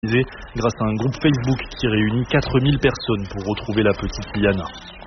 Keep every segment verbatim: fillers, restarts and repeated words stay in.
grâce à un groupe Facebook qui réunit quatre mille personnes pour retrouver la petite Liana.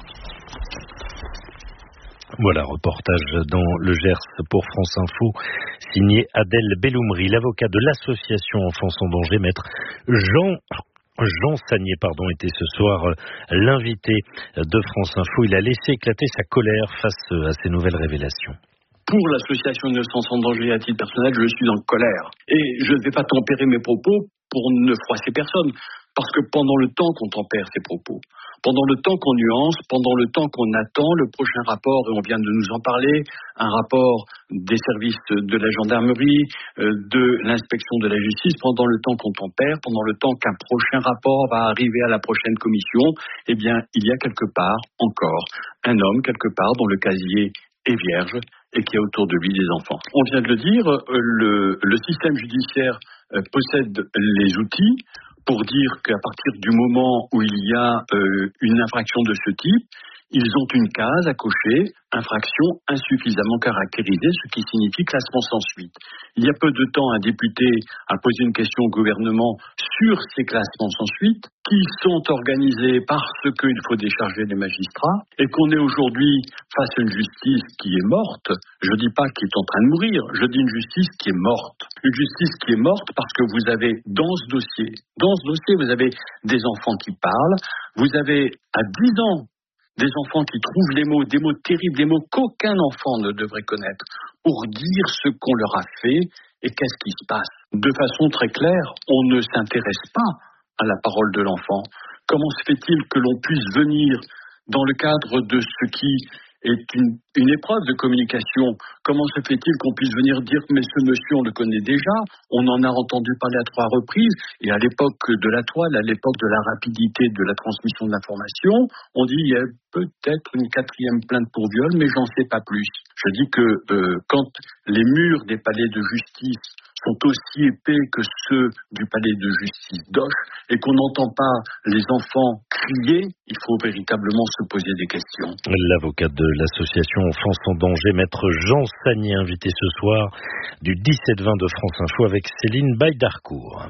Voilà, reportage dans le Gers pour France Info, signé Adèle Belloumri, l'avocat de l'association Enfance en danger, maître Jean Jean Sagnier, pardon, était ce soir l'invité de France Info. Il a laissé éclater sa colère face à ces nouvelles révélations. Pour l'association Innocence en danger à titre personnel, je suis en colère. Et je ne vais pas tempérer mes propos pour ne froisser personne. Parce que pendant le temps qu'on tempère ces propos, pendant le temps qu'on nuance, pendant le temps qu'on attend le prochain rapport, et on vient de nous en parler, un rapport des services de la gendarmerie, de l'inspection de la justice, pendant le temps qu'on tempère, pendant le temps qu'un prochain rapport va arriver à la prochaine commission, eh bien, il y a quelque part encore un homme, quelque part, dont le casier est vierge et qui a autour de lui des enfants. On vient de le dire, le, le système judiciaire possède les outils pour dire qu'à partir du moment où il y a euh, une infraction de ce type, ils ont une case à cocher, infraction insuffisamment caractérisée, ce qui signifie classement sans suite. Il y a peu de temps, un député a posé une question au gouvernement sur ces classements sans suite, qui sont organisés parce qu'il faut décharger les magistrats, et qu'on est aujourd'hui face à une justice qui est morte. Je ne dis pas qui est en train de mourir, je dis une justice qui est morte. Une justice qui est morte parce que vous avez dans ce dossier, dans ce dossier, vous avez des enfants qui parlent, vous avez à dix ans, des enfants qui trouvent les mots, des mots terribles, des mots qu'aucun enfant ne devrait connaître, pour dire ce qu'on leur a fait et qu'est-ce qui se passe. De façon très claire, on ne s'intéresse pas à la parole de l'enfant. Comment se fait-il que l'on puisse venir, dans le cadre de ce qui est une, une épreuve de communication, comment se fait-il qu'on puisse venir dire mais ce monsieur on le connaît déjà, on en a entendu parler à trois reprises, et à l'époque de la toile, à l'époque de la rapidité de la transmission de l'information, on dit il y a peut-être une quatrième plainte pour viol, mais j'en sais pas plus. Je dis que euh, quand les murs des palais de justice sont aussi épais que ceux du palais de justice d'Auch et qu'on n'entend pas les enfants crier, il faut véritablement se poser des questions. L'avocat de l'association Enfance en danger, maître Jean Sagnier, invité ce soir du dix-sept vingt de France Info avec Céline Baye-Darcourt.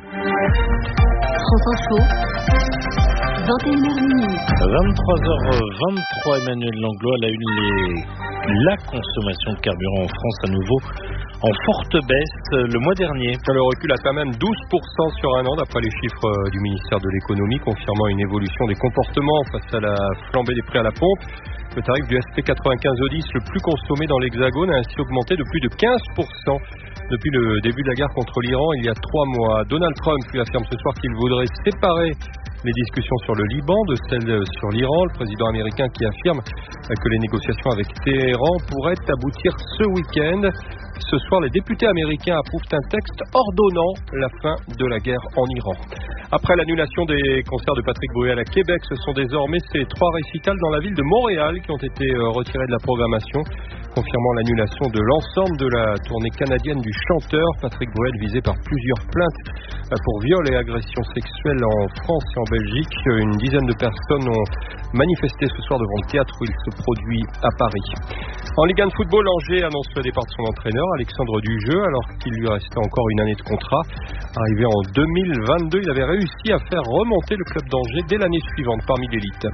France Info, vingt et une heures. vingt-trois heures vingt-trois, Emmanuel Langlois, la une, les... la consommation de carburant en France à nouveau en forte baisse le mois dernier. Le recul atteint même douze pour cent sur un an d'après les chiffres du ministère de l'économie, confirmant une évolution des comportements face à la flambée des prix à la pompe. Le tarif du S P quatre-vingt-quinze E dix, le plus consommé dans l'Hexagone, a ainsi augmenté de plus de quinze pour cent depuis le début de la guerre contre l'Iran il y a trois mois. Donald Trump lui affirme ce soir qu'il voudrait séparer les discussions sur le Liban de celles sur l'Iran. Le président américain qui affirme que les négociations avec Téhéran pourraient aboutir ce week-end. Ce soir, les députés américains approuvent un texte ordonnant la fin de la guerre en Iran. Après l'annulation des concerts de Patrick Bruel à Québec, ce sont désormais ces trois récitals dans la ville de Montréal qui ont été retirés de la programmation, confirmant l'annulation de l'ensemble de la tournée canadienne du chanteur. Patrick Bruel visé par plusieurs plaintes pour viol et agression sexuelle en France et en Belgique. Une dizaine de personnes ont manifesté ce soir devant le théâtre où il se produit à Paris. En Ligue un de football, Angers annonce le départ de son entraîneur, Alexandre Dujeu, alors qu'il lui restait encore une année de contrat. Arrivé en deux mille vingt-deux, il avait réussi à faire remonter le club d'Angers dès l'année suivante parmi l'élite.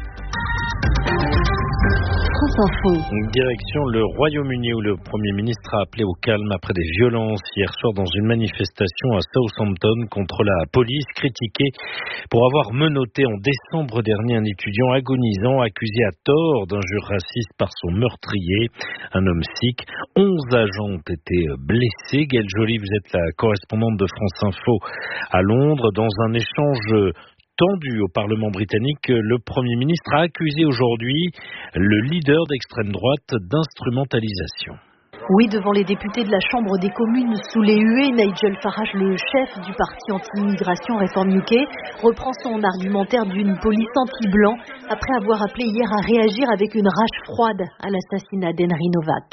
Direction le Royaume-Uni où le Premier ministre a appelé au calme après des violences hier soir dans une manifestation à Southampton contre la police, critiquée pour avoir menotté en décembre dernier un étudiant agonisant accusé à tort d'injures racistes par son meurtrier, un homme sikh. Onze agents ont été blessés. Gaëlle Joly, vous êtes la correspondante de France Info à Londres. Dans un échange tendu au Parlement britannique, le Premier ministre a accusé aujourd'hui le leader d'extrême droite d'instrumentalisation. Oui, devant les députés de la Chambre des communes sous les huées, Nigel Farage, le chef du parti anti-immigration Reform U K, reprend son argumentaire d'une police anti-blanc après avoir appelé hier à réagir avec une rage froide à l'assassinat d'Henry Novak.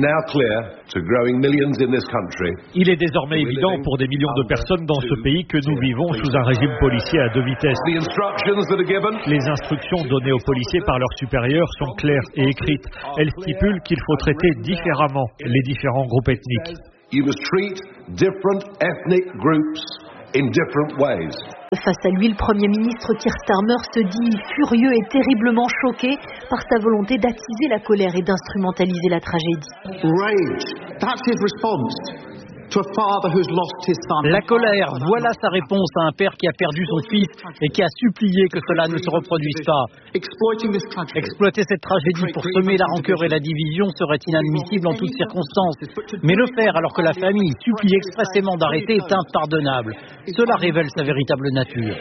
Il est désormais évident pour des millions de personnes dans ce pays que nous vivons sous un régime policier à deux vitesses. Les instructions données aux policiers par leurs supérieurs sont claires et écrites. Elles stipulent qu'il faut traiter différemment les différents groupes ethniques. Face à lui, le Premier ministre Keir Starmer se dit furieux et terriblement choqué par sa volonté d'attiser la colère et d'instrumentaliser la tragédie. Rage, that's his response. La colère, voilà sa réponse à un père qui a perdu son fils et qui a supplié que cela ne se reproduise pas. Exploiter cette tragédie pour semer la rancœur et la division serait inadmissible en toutes circonstances. Mais le faire alors que la famille supplie expressément d'arrêter est impardonnable. Cela révèle sa véritable nature.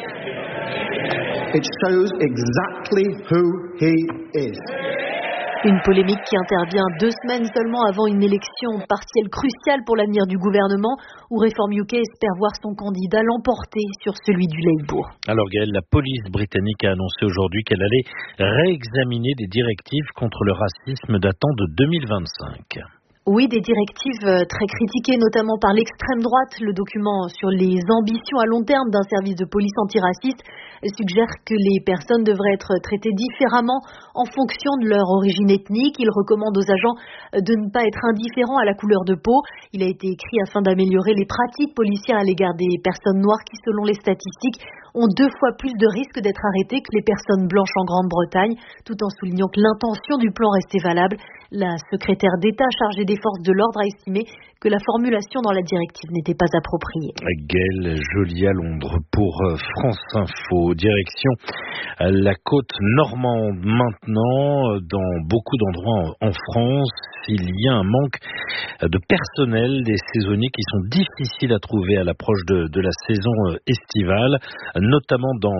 It shows exactly who he is. Une polémique qui intervient deux semaines seulement avant une élection partielle cruciale pour l'avenir du gouvernement, où Reform U K espère voir son candidat l'emporter sur celui du Labour. Alors Gaëlle, la police britannique a annoncé aujourd'hui qu'elle allait réexaminer des directives contre le racisme datant de deux mille vingt-cinq. Oui, des directives très critiquées, notamment par l'extrême droite. Le document sur les ambitions à long terme d'un service de police antiraciste suggère que les personnes devraient être traitées différemment en fonction de leur origine ethnique. Il recommande aux agents de ne pas être indifférents à la couleur de peau. Il a été écrit afin d'améliorer les pratiques policières à l'égard des personnes noires qui, selon les statistiques, ont deux fois plus de risques d'être arrêtées que les personnes blanches en Grande-Bretagne, tout en soulignant que l'intention du plan restait valable. La secrétaire d'État chargée des forces de l'ordre a estimé que la formulation dans la directive n'était pas appropriée. Gaëlle Joly à Londres pour France Info. Direction la côte normande maintenant. Dans beaucoup d'endroits en France, il y a un manque de personnel, des saisonniers qui sont difficiles à trouver à l'approche de, de la saison estivale, notamment dans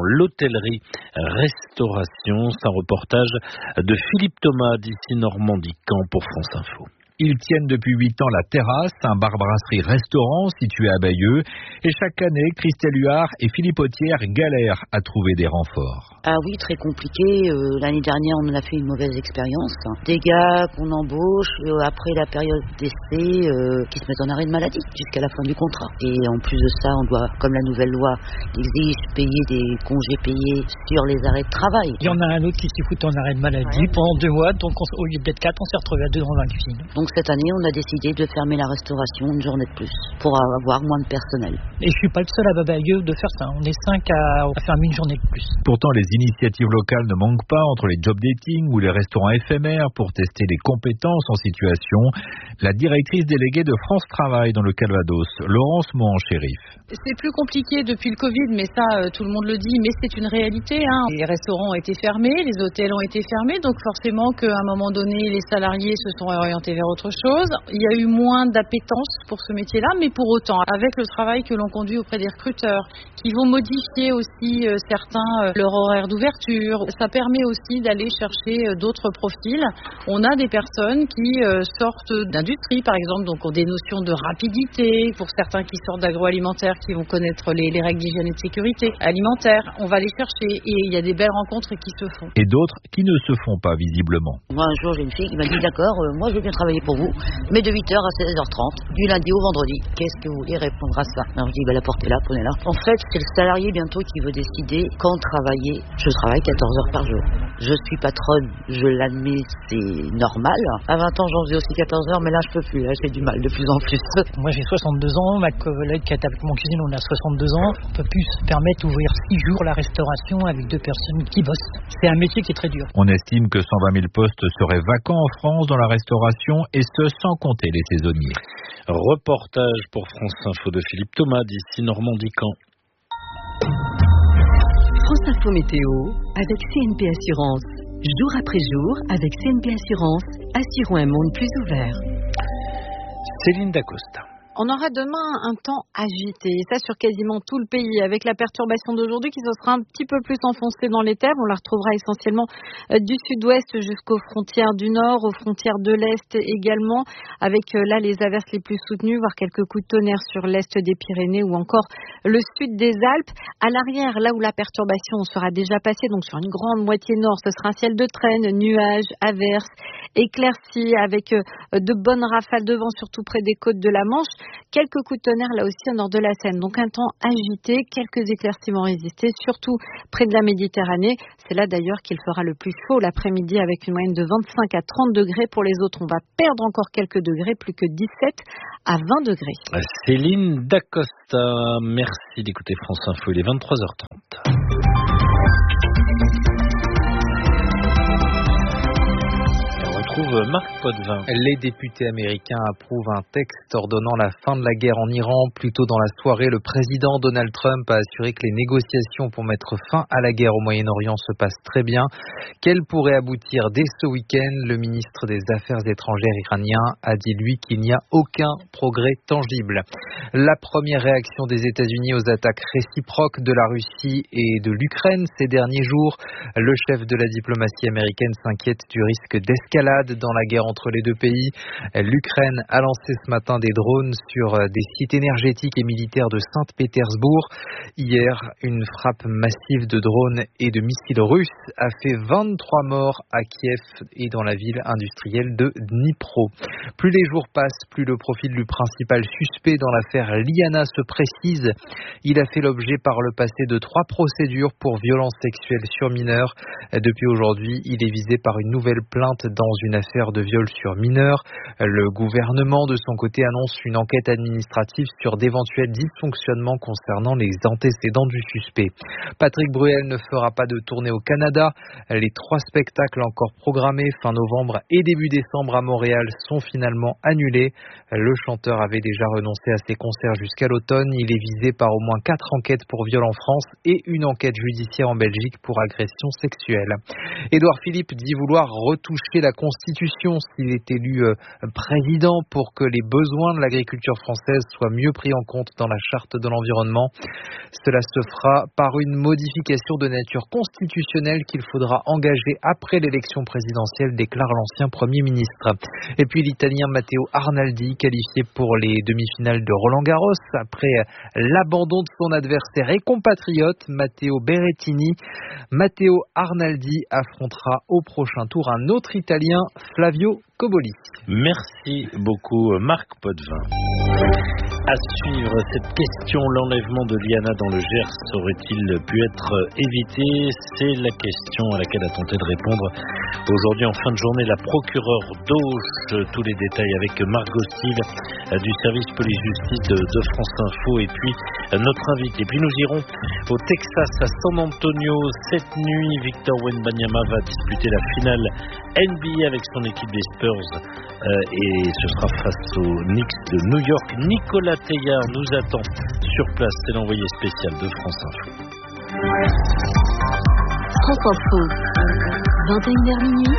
l'hôtellerie-restauration. C'est un reportage de Philippe Thomas d'ici Normandie-Camp pour France Info. Ils tiennent depuis huit ans la Terrasse, un bar-brasserie-restaurant situé à Bayeux. Et chaque année, Christelle Huard et Philippe Autière galèrent à trouver des renforts. Ah oui, très compliqué. Euh, l'année dernière, on en a fait une mauvaise expérience. Des gars qu'on embauche euh, après la période d'essai euh, qui se mettent en arrêt de maladie jusqu'à la fin du contrat. Et en plus de ça, on doit, comme la nouvelle loi exige, payer des congés payés sur les arrêts de travail. Il y en a un autre qui s'est foutu en arrêt de maladie pendant deux mois. Donc on, au lieu d'être quatre, on s'est retrouvé à deux dans la cuisine. Donc cette année, on a décidé de fermer la restauration une journée de plus pour avoir moins de personnel. Et je suis pas le seul à Bayeux de faire ça. On est cinq à, à fermer une journée de plus. Pourtant, les initiatives locales ne manquent pas entre les job dating ou les restaurants éphémères pour tester les compétences en situation. La directrice déléguée de France Travail dans le Calvados, Laurence Mohan-Chérif. C'est plus compliqué depuis le Covid, mais ça, euh, tout le monde le dit, mais c'est une réalité. Hein. Les restaurants ont été fermés, les hôtels ont été fermés, donc forcément qu'à un moment donné, les salariés se sont orientés vers autre chose. Il y a eu moins d'appétence pour ce métier-là, mais pour autant, avec le travail que l'on conduit auprès des recruteurs, qui vont modifier aussi euh, certains euh, leur horaire d'ouverture, ça permet aussi d'aller chercher euh, d'autres profils. On a des personnes qui euh, sortent d'industrie, par exemple, donc ont des notions de rapidité. Pour certains qui sortent d'agroalimentaire, qui vont connaître les, les règles d'hygiène et de sécurité alimentaire, on va les chercher et il y a des belles rencontres qui se font. Et d'autres qui ne se font pas visiblement. Moi, un jour, j'ai une fille qui m'a dit d'accord, euh, moi je veux bien travailler pour vous, mais de huit heures à seize heures trente, du lundi au vendredi. Qu'est-ce que vous voulez répondre à ça? Alors je dis, bah, la portez-la, prenez-la. En fait, c'est le salarié bientôt qui veut décider quand travailler. Je travaille quatorze heures par jour. Je suis patronne, je l'admets, c'est normal. À vingt ans, j'en faisais aussi quatorze heures, mais là, je peux plus. Là, j'ai du mal de plus en plus. Moi, j'ai soixante-deux ans. Ma collègue qui est avec mon cuisine, on a soixante-deux ans. On peut plus se permettre d'ouvrir six jours la restauration avec deux personnes qui bossent. C'est un métier qui est très dur. On estime que cent vingt mille postes seraient vacants en France dans la restauration, et ce, sans compter les saisonniers. Reportage pour France Info de Philippe Thomas d'ici Normandie-Camp. France Info Météo avec C N P Assurance. Jour après jour, avec C N P Assurance, assurons un monde plus ouvert. Céline Dacosta. On aura demain un temps agité, et ça sur quasiment tout le pays, avec la perturbation d'aujourd'hui qui se sera un petit peu plus enfoncée dans les terres. On la retrouvera essentiellement du sud-ouest jusqu'aux frontières du nord, aux frontières de l'est également, avec là les averses les plus soutenues, voire quelques coups de tonnerre sur l'est des Pyrénées ou encore le sud des Alpes. À l'arrière, là où la perturbation sera déjà passée, donc sur une grande moitié nord, ce sera un ciel de traîne, nuages, averses, éclaircies, avec de bonnes rafales de vent, surtout près des côtes de la Manche. Quelques coups de tonnerre là aussi au nord de la Seine. Donc un temps agité, quelques éclaircissements résistés, surtout près de la Méditerranée. C'est là d'ailleurs qu'il fera le plus chaud l'après-midi avec une moyenne de vingt-cinq à trente degrés. Pour les autres, on va perdre encore quelques degrés, plus que dix-sept à vingt degrés. Céline Dacosta, merci d'écouter France Info, il est vingt-trois heures trente. Marc Potvin. Les députés américains approuvent un texte ordonnant la fin de la guerre en Iran. Plus tôt dans la soirée, le président Donald Trump a assuré que les négociations pour mettre fin à la guerre au Moyen-Orient se passent très bien, qu'elles pourraient aboutir dès ce week-end. Le ministre des Affaires étrangères iranien a dit, lui, qu'il n'y a aucun progrès tangible. La première réaction des États-Unis aux attaques réciproques de la Russie et de l'Ukraine ces derniers jours. Le chef de la diplomatie américaine s'inquiète du risque d'escalade dans la guerre entre les deux pays. L'Ukraine a lancé ce matin des drones sur des sites énergétiques et militaires de Saint-Pétersbourg. Hier, une frappe massive de drones et de missiles russes a fait vingt-trois morts à Kiev et dans la ville industrielle de Dnipro. Plus les jours passent, plus le profil du principal suspect dans l'affaire Liana se précise. Il a fait l'objet par le passé de trois procédures pour violences sexuelles sur mineurs. Depuis aujourd'hui, il est visé par une nouvelle plainte dans une affaire de viol sur mineurs. Le gouvernement, de son côté, annonce une enquête administrative sur d'éventuels dysfonctionnements concernant les antécédents du suspect. Patrick Bruel ne fera pas de tournée au Canada. Les trois spectacles encore programmés fin novembre et début décembre à Montréal sont finalement annulés. Le chanteur avait déjà renoncé à ses concerts jusqu'à l'automne. Il est visé par au moins quatre enquêtes pour viol en France et une enquête judiciaire en Belgique pour agression sexuelle. Édouard Philippe dit vouloir retoucher la Constitution s'il est élu euh, président pour que les besoins de l'agriculture française soient mieux pris en compte dans la charte de l'environnement. Cela se fera par une modification de nature constitutionnelle qu'il faudra engager après l'élection présidentielle, déclare l'ancien Premier ministre. Et puis l'Italien Matteo Arnaldi, qualifié pour les demi-finales de Roland-Garros après l'abandon de son adversaire et compatriote Matteo Berrettini. Matteo Arnaldi affrontera au prochain tour un autre Italien, Flavio Cobolli. Merci beaucoup Marc Potvin. À suivre cette question, l'enlèvement de Liana dans le Gers aurait-il pu être évité? C'est la question à laquelle a tenté de répondre aujourd'hui en fin de journée la procureure d'Auch. Tous les détails avec Margot Steve du service police-justice de, de France Info et puis notre invité. Puis nous irons au Texas à San Antonio cette nuit. Victor Wembanyama va disputer la finale N B A avec son équipe des Spurs euh, et ce sera face aux Knicks de New York. Nicolas Teillard nous attend sur place, c'est l'envoyé spécial de France Info. France Info, vingt et une heures minuit.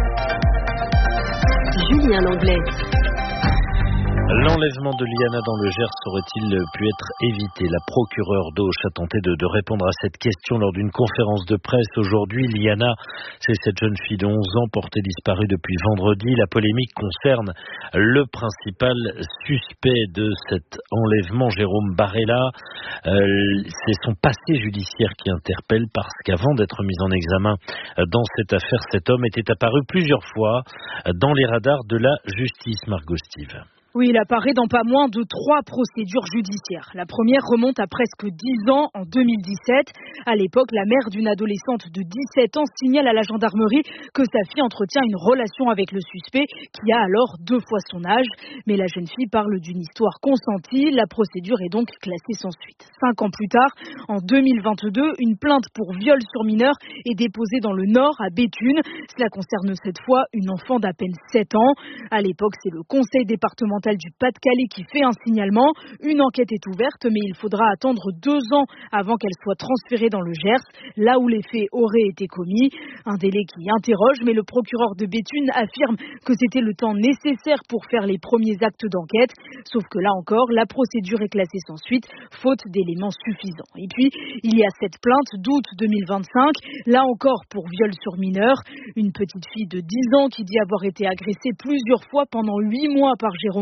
Julien Langlais. L'enlèvement de Liana dans le Gers aurait-il pu être évité? La procureure d'Auch a tenté de, de répondre à cette question lors d'une conférence de presse aujourd'hui. Liana, c'est cette jeune fille de onze ans portée disparue depuis vendredi. La polémique concerne le principal suspect de cet enlèvement, Jérôme Barella. Euh, c'est son passé judiciaire qui interpelle parce qu'avant d'être mis en examen dans cette affaire, cet homme était apparu plusieurs fois dans les radars de la justice. Margot Steve. Oui, il apparaît dans pas moins de trois procédures judiciaires. La première remonte à presque dix ans, en deux mille dix-sept. À l'époque, la mère d'une adolescente de dix-sept ans signale à la gendarmerie que sa fille entretient une relation avec le suspect, qui a alors deux fois son âge. Mais la jeune fille parle d'une histoire consentie. La procédure est donc classée sans suite. Cinq ans plus tard, en deux mille vingt-deux, une plainte pour viol sur mineur est déposée dans le Nord, à Béthune. Cela concerne cette fois une enfant d'à peine sept ans. À l'époque, c'est le conseil départemental du Pas-de-Calais qui fait un signalement. Une enquête est ouverte, mais il faudra attendre deux ans avant qu'elle soit transférée dans le Gers, là où les faits auraient été commis. Un délai qui interroge, mais le procureur de Béthune affirme que c'était le temps nécessaire pour faire les premiers actes d'enquête. Sauf que là encore, la procédure est classée sans suite, faute d'éléments suffisants. Et puis, il y a cette plainte d'août deux mille vingt-cinq, là encore pour viol sur mineur. Une petite fille de dix ans qui dit avoir été agressée plusieurs fois pendant huit mois par Jérôme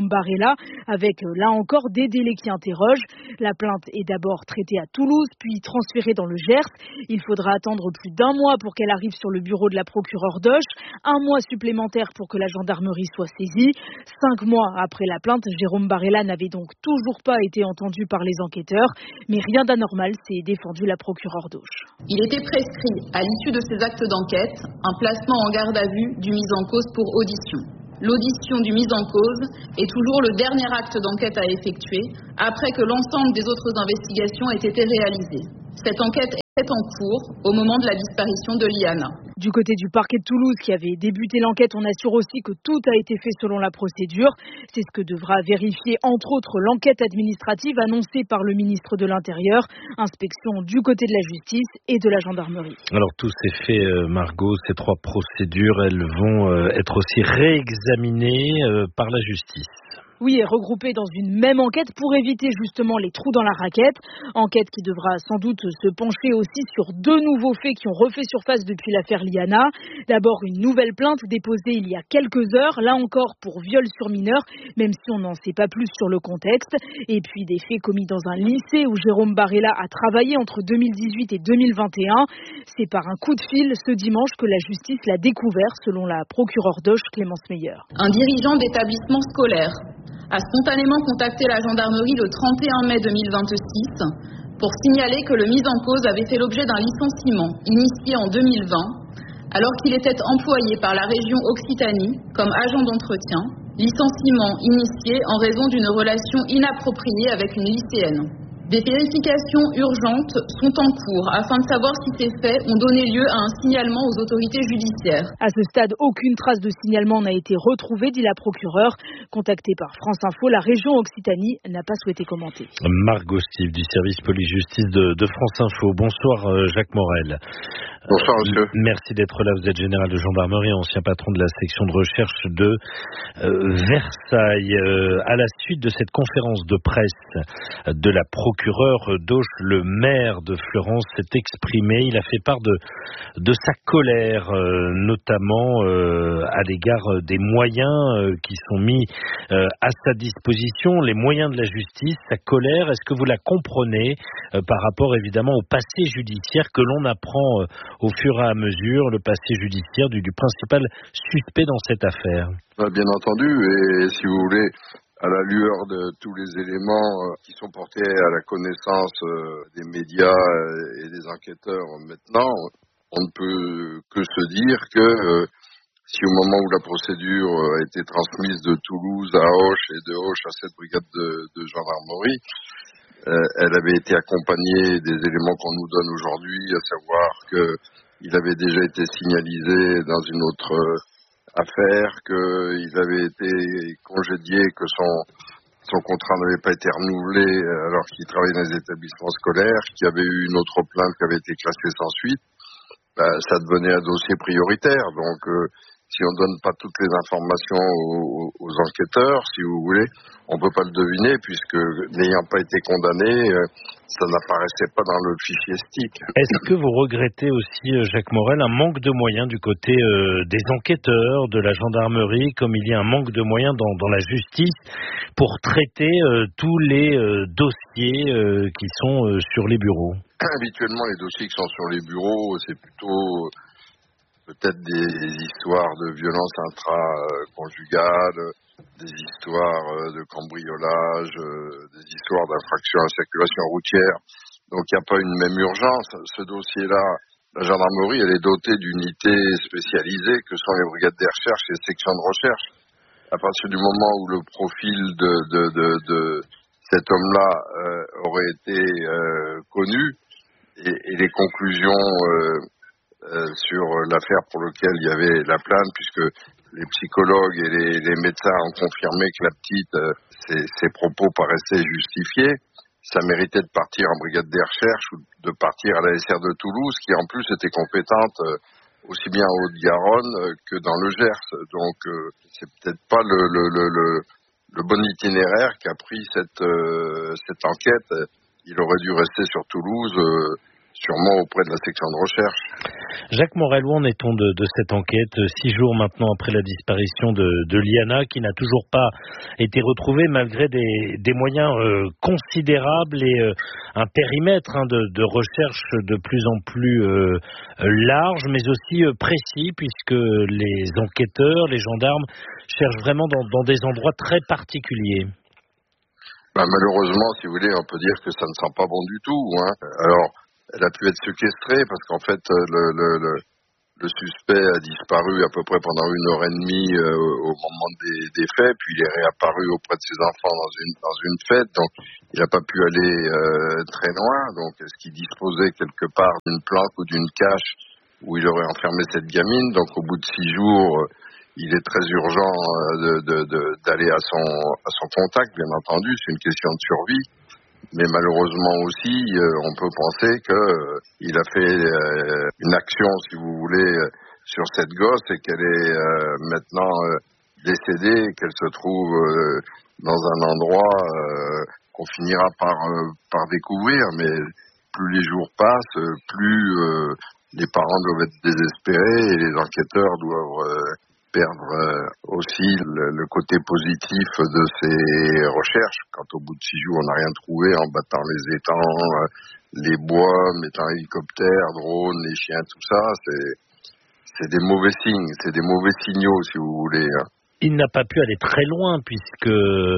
Jérôme Barella, avec là encore des délais qui interrogent. La plainte est d'abord traitée à Toulouse, puis transférée dans le Gers. Il faudra attendre plus d'un mois pour qu'elle arrive sur le bureau de la procureure d'Auch, un mois supplémentaire pour que la gendarmerie soit saisie. Cinq mois après la plainte, Jérôme Barella n'avait donc toujours pas été entendu par les enquêteurs, mais rien d'anormal, s'est défendu la procureure d'Auch. Il était prescrit, à l'issue de ces actes d'enquête, un placement en garde à vue du mis en cause pour audition. L'audition du mis en cause est toujours le dernier acte d'enquête à effectuer, après que l'ensemble des autres investigations aient été réalisées. Cette enquête est en cours au moment de la disparition de Liana. Du côté du parquet de Toulouse qui avait débuté l'enquête, on assure aussi que tout a été fait selon la procédure. C'est ce que devra vérifier entre autres l'enquête administrative annoncée par le ministre de l'Intérieur. Inspection du côté de la justice et de la gendarmerie. Alors tous ces faits, Margot, ces trois procédures, elles vont être aussi réexaminées par la justice. Oui, et regroupés dans une même enquête pour éviter justement les trous dans la raquette. Enquête qui devra sans doute se pencher aussi sur deux nouveaux faits qui ont refait surface depuis l'affaire Liana. D'abord, une nouvelle plainte déposée il y a quelques heures, là encore pour viol sur mineur, même si on n'en sait pas plus sur le contexte. Et puis des faits commis dans un lycée où Jérôme Barella a travaillé entre deux mille dix-huit et deux mille vingt et un. C'est par un coup de fil ce dimanche que la justice l'a découvert, selon la procureure d'Auch, Clémence Meyer. Un dirigeant d'établissement scolaire a spontanément contacté la gendarmerie le trente et un mai deux mille vingt-six pour signaler que le mis en cause avait fait l'objet d'un licenciement initié en deux mille vingt alors qu'il était employé par la région Occitanie comme agent d'entretien, licenciement initié en raison d'une relation inappropriée avec une lycéenne. Des vérifications urgentes sont en cours afin de savoir si ces faits ont donné lieu à un signalement aux autorités judiciaires. À ce stade, aucune trace de signalement n'a été retrouvée, dit la procureure. Contactée par France Info, la région Occitanie n'a pas souhaité commenter. Margot Steve du service police-justice de, de France Info. Bonsoir Jacques Morel. Bonsoir monsieur. Merci d'être là. Vous êtes général de gendarmerie, ancien patron de la section de recherche de euh, Versailles. Euh, à la suite de cette conférence de presse de la procureur d'Auch, le maire de Fleurance s'est exprimé. Il a fait part de, de sa colère, euh, notamment euh, à l'égard des moyens euh, qui sont mis euh, à sa disposition, les moyens de la justice. Sa colère, est-ce que vous la comprenez euh, par rapport évidemment au passé judiciaire que l'on apprend euh, au fur et à mesure, le passé judiciaire du, du principal suspect dans cette affaire? Bien entendu, et si vous voulez, à la lueur de tous les éléments qui sont portés à la connaissance des médias et des enquêteurs maintenant, on ne peut que se dire que si au moment où la procédure a été transmise de Toulouse à Auch et de Auch à cette brigade de, de gendarmerie, elle avait été accompagnée des éléments qu'on nous donne aujourd'hui, à savoir qu'il avait déjà été signalisé dans une autre affaire, qu'il avait été congédié, que son, son contrat n'avait pas été renouvelé alors qu'il travaillait dans les établissements scolaires, qu'il y avait eu une autre plainte qui avait été classée sans suite, ben, ça devenait un dossier prioritaire. Donc, euh, si on ne donne pas toutes les informations aux, aux enquêteurs, si vous voulez, on ne peut pas le deviner, puisque n'ayant pas été condamné, euh, ça n'apparaissait pas dans le fichier S T I C. Est-ce que vous regrettez aussi, Jacques Morel, un manque de moyens du côté euh, des enquêteurs, de la gendarmerie, comme il y a un manque de moyens dans, dans la justice pour traiter euh, tous les euh, dossiers euh, qui sont euh, sur les bureaux? Habituellement, les dossiers qui sont sur les bureaux, c'est plutôt peut-être des histoires de violence intraconjugale, des histoires de cambriolage, des histoires d'infraction à la circulation routière. Donc il n'y a pas une même urgence. Ce dossier-là, la gendarmerie, elle est dotée d'unités spécialisées que sont les brigades des recherches et les sections de recherche. À partir du moment où le profil de, de, de, de cet homme-là euh, aurait été euh, connu et, et les conclusions euh, Euh, sur l'affaire pour laquelle il y avait la plainte, puisque les psychologues et les, les médecins ont confirmé que la petite, euh, ses, ses propos paraissaient justifiés, ça méritait de partir en brigade des recherches ou de partir à la S R de Toulouse, qui en plus était compétente euh, aussi bien en Haute-Garonne euh, que dans le Gers. Donc euh, c'est peut-être pas le, le, le, le, le bon itinéraire qu'a pris cette, euh, cette enquête. Il aurait dû rester sur Toulouse, euh, sûrement auprès de la section de recherche. Jacques Morel, où en est-on de, de cette enquête, six jours maintenant après la disparition de, de Liana, qui n'a toujours pas été retrouvée malgré des, des moyens euh, considérables et euh, un périmètre hein, de, de recherche de plus en plus euh, large, mais aussi euh, précis, puisque les enquêteurs, les gendarmes cherchent vraiment dans, dans des endroits très particuliers. Bah, malheureusement, si vous voulez, on peut dire que ça ne sent pas bon du tout. Hein. Alors, elle a pu être séquestrée parce qu'en fait, le, le, le, le suspect a disparu à peu près pendant une heure et demie euh, au moment des, des faits, puis il est réapparu auprès de ses enfants dans une, dans une fête, donc il n'a pas pu aller euh, très loin. Donc, est-ce qu'il disposait quelque part d'une planque ou d'une cache où il aurait enfermé cette gamine? Donc, au bout de six jours, il est très urgent de, de, de, d'aller à son, à son contact, bien entendu, c'est une question de survie. Mais malheureusement aussi, euh, on peut penser qu'il euh, a fait euh, une action, si vous voulez, euh, sur cette gosse et qu'elle est euh, maintenant euh, décédée, qu'elle se trouve euh, dans un endroit euh, qu'on finira par, euh, par découvrir. Mais plus les jours passent, plus euh, les parents doivent être désespérés et les enquêteurs doivent euh, perdre euh, aussi le, le côté positif de ces recherches. Quand au bout de six jours on n'a rien trouvé en battant les étangs, euh, les bois, mettant hélicoptères, drones, les chiens, tout ça, c'est, c'est des mauvais signes, c'est des mauvais signaux si vous voulez. Hein. Il n'a pas pu aller très loin puisque euh,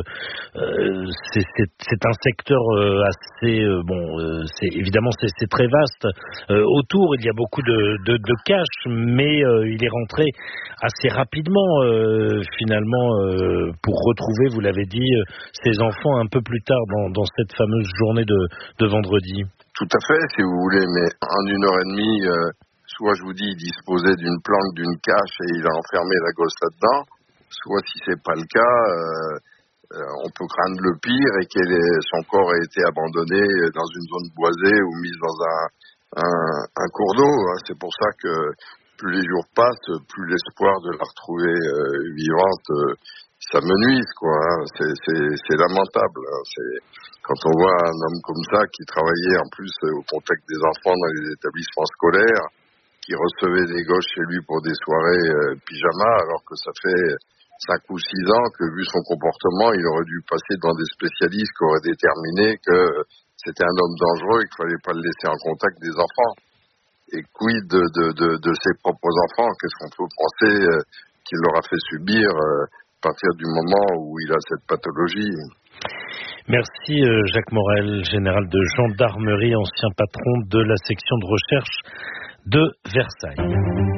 c'est, c'est, c'est un secteur euh, assez euh, bon. Euh, c'est évidemment c'est, c'est très vaste. Euh, autour, il y a beaucoup de, de, de caches, mais euh, il est rentré assez rapidement euh, finalement euh, pour retrouver, vous l'avez dit, ses enfants un peu plus tard dans, dans cette fameuse journée de, de vendredi. Tout à fait, si vous voulez, mais en une heure et demie, euh, soit je vous dis, il disposait d'une planque, d'une cache et il a enfermé la gosse là-dedans. Soit, si c'est pas le cas, euh, euh, on peut craindre le pire et que son corps ait été abandonné dans une zone boisée ou mis dans un, un, un cours d'eau. Hein. C'est pour ça que plus les jours passent, plus l'espoir de la retrouver euh, vivante, euh, ça me nuise, quoi. Hein. C'est, c'est, c'est lamentable. Hein. C'est, quand on voit un homme comme ça qui travaillait en plus au contact des enfants dans les établissements scolaires, qui recevait des gosses chez lui pour des soirées euh, pyjama, alors que ça fait cinq ou six ans que, vu son comportement, il aurait dû passer devant des spécialistes qui auraient déterminé que c'était un homme dangereux et qu'il fallait pas le laisser en contact des enfants. Et quid de, de, de, de ses propres enfants? Qu'est-ce qu'on peut penser euh, qu'il leur a fait subir euh, à partir du moment où il a cette pathologie? Merci Jacques Morel, général de gendarmerie, ancien patron de la section de recherche de Versailles.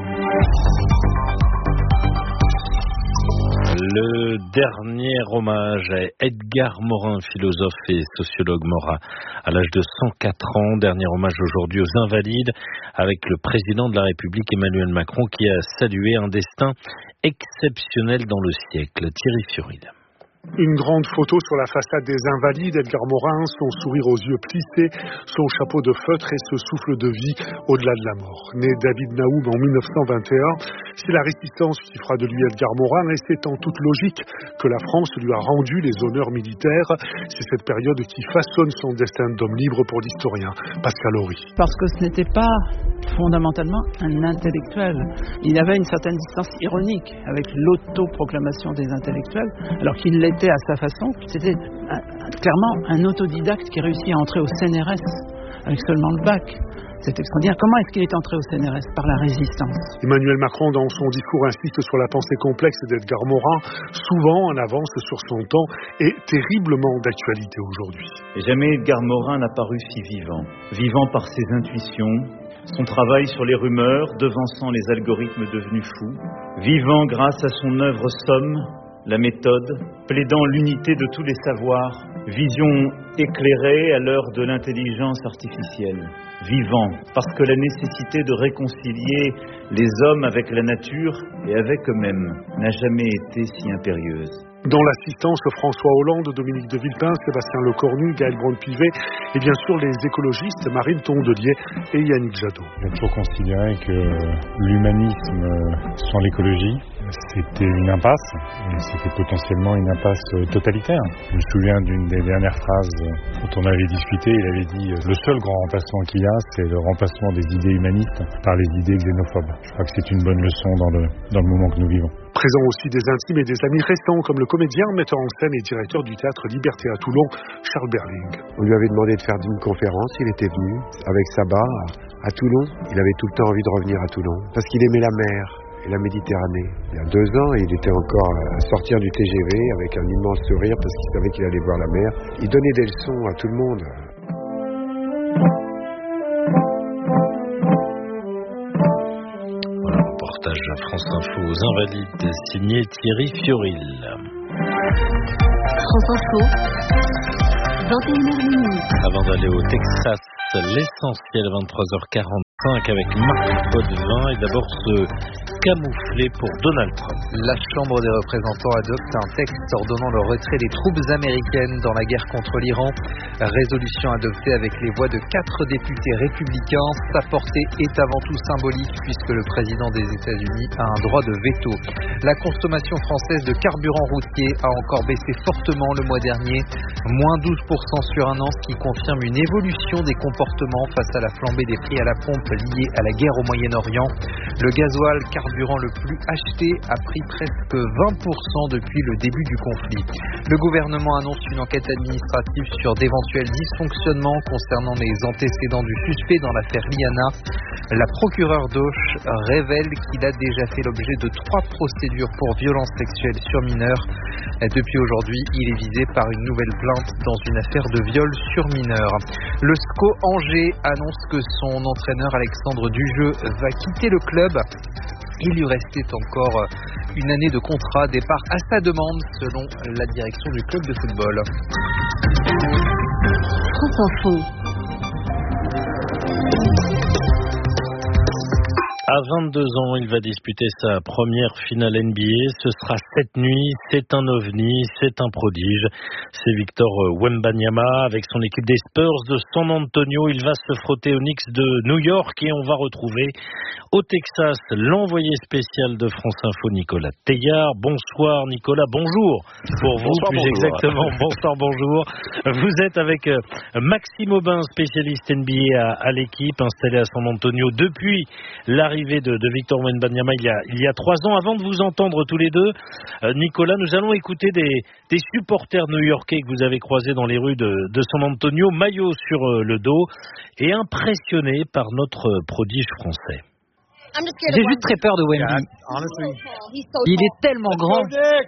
Le dernier hommage à Edgar Morin, philosophe et sociologue mort à l'âge de cent quatre ans. Dernier hommage aujourd'hui aux Invalides avec le président de la République Emmanuel Macron qui a salué un destin exceptionnel dans le siècle. Thierry Furil. Une grande photo sur la façade des Invalides, Edgar Morin, son sourire aux yeux plissés, son chapeau de feutre et ce souffle de vie au-delà de la mort. Né David Naoum en dix-neuf cent vingt et un, c'est la résistance qui fera de lui Edgar Morin et c'est en toute logique que la France lui a rendu les honneurs militaires. C'est cette période qui façonne son destin d'homme libre pour l'historien Pascal Horry. Parce que ce n'était pas fondamentalement un intellectuel. Il avait une certaine distance ironique avec l'autoproclamation des intellectuels, alors qu'il l'était à sa façon. C'était un, clairement un autodidacte qui réussit à entrer au C N R S avec seulement le bac. C'est extraordinaire. Comment est-ce qu'il est entré au C N R S? Par la résistance. Emmanuel Macron, dans son discours, insiste sur la pensée complexe d'Edgar Morin, souvent en avance sur son temps et terriblement d'actualité aujourd'hui. Et jamais Edgar Morin n'a paru si vivant. Vivant par ses intuitions, son travail sur les rumeurs, devançant les algorithmes devenus fous. Vivant grâce à son œuvre Somme, la méthode, plaidant l'unité de tous les savoirs, vision éclairée à l'heure de l'intelligence artificielle. Vivant, parce que la nécessité de réconcilier les hommes avec la nature et avec eux-mêmes n'a jamais été si impérieuse. Dans l'assistance, François Hollande, Dominique de Villepin, Sébastien Lecornu, Gaël Braun-Pivet et bien sûr les écologistes Marine Tondelier et Yannick Jadot. Il faut considérer que l'humanisme sans l'écologie c'était une impasse, et c'était potentiellement une impasse totalitaire. Je me souviens d'une des dernières phrases dont on avait discuté, il avait dit « Le seul grand remplacement qu'il y a, c'est le remplacement des idées humanistes par les idées xénophobes ». Je crois que c'est une bonne leçon dans le, dans le moment que nous vivons. Présent aussi des intimes et des amis récents, comme le comédien, metteur en scène et directeur du théâtre Liberté à Toulon, Charles Berling. On lui avait demandé de faire une conférence, il était venu avec Sabat à Toulon. Il avait tout le temps envie de revenir à Toulon, parce qu'il aimait la mer et la Méditerranée. Il y a deux ans, il était encore à sortir du T G V avec un immense sourire, parce qu'il savait qu'il allait voir la mer. Il donnait des leçons à tout le monde. France Info aux Invalides, signé Thierry Fioril. France Info, vingt et une heures minuit. Avant d'aller au Texas, l'essentiel vingt-trois heures quarante-cinq avec Marc Potvin et d'abord ce camouflé pour Donald Trump. La Chambre des représentants adopte un texte ordonnant le retrait des troupes américaines dans la guerre contre l'Iran. Résolution adoptée avec les voix de quatre députés républicains. Sa portée est avant tout symbolique puisque le président des États-Unis a un droit de veto. La consommation française de carburant routier a encore baissé fortement le mois dernier, moins douze pour cent sur un an, ce qui confirme une évolution des comportements face à la flambée des prix à la pompe liée à la guerre au Moyen-Orient. Le gasoil carburant le plus acheté a pris presque vingt pour cent depuis le début du conflit. Le gouvernement annonce une enquête administrative sur d'éventuels dysfonctionnements concernant les antécédents du suspect dans l'affaire Liana. La procureure d'Auch révèle qu'il a déjà fait l'objet de trois procédures pour violences sexuelles sur mineurs. Depuis aujourd'hui, il est visé par une nouvelle plainte dans une affaire de viol sur mineurs. Le S C O Angers annonce que son entraîneur Alexandre Dujeu va quitter le club. Il lui restait encore une année de contrat, départ à sa demande selon la direction du club de football. France Info. À vingt-deux ans, il va disputer sa première finale N B A. Ce sera cette nuit. C'est un ovni, c'est un prodige. C'est Victor Wembanyama avec son équipe des Spurs de San Antonio. Il va se frotter aux Knicks de New York et on va retrouver au Texas l'envoyé spécial de France Info, Nicolas Teillard. Bonsoir Nicolas, bonjour pour vous. Bonsoir, plus bonjour. exactement. Bonsoir, bonjour. Vous êtes avec Maxime Aubin, spécialiste N B A à, à l'équipe, installé à San Antonio depuis l'arrivée De, de Victor Wembanyama il y, a, il y a trois ans. Avant de vous entendre tous les deux, euh, Nicolas, nous allons écouter des, des supporters new-yorkais que vous avez croisés dans les rues de, de San Antonio, maillot sur euh, le dos, et impressionnés par notre prodige français. J'ai juste très peur de Wemby. Il est tellement grand.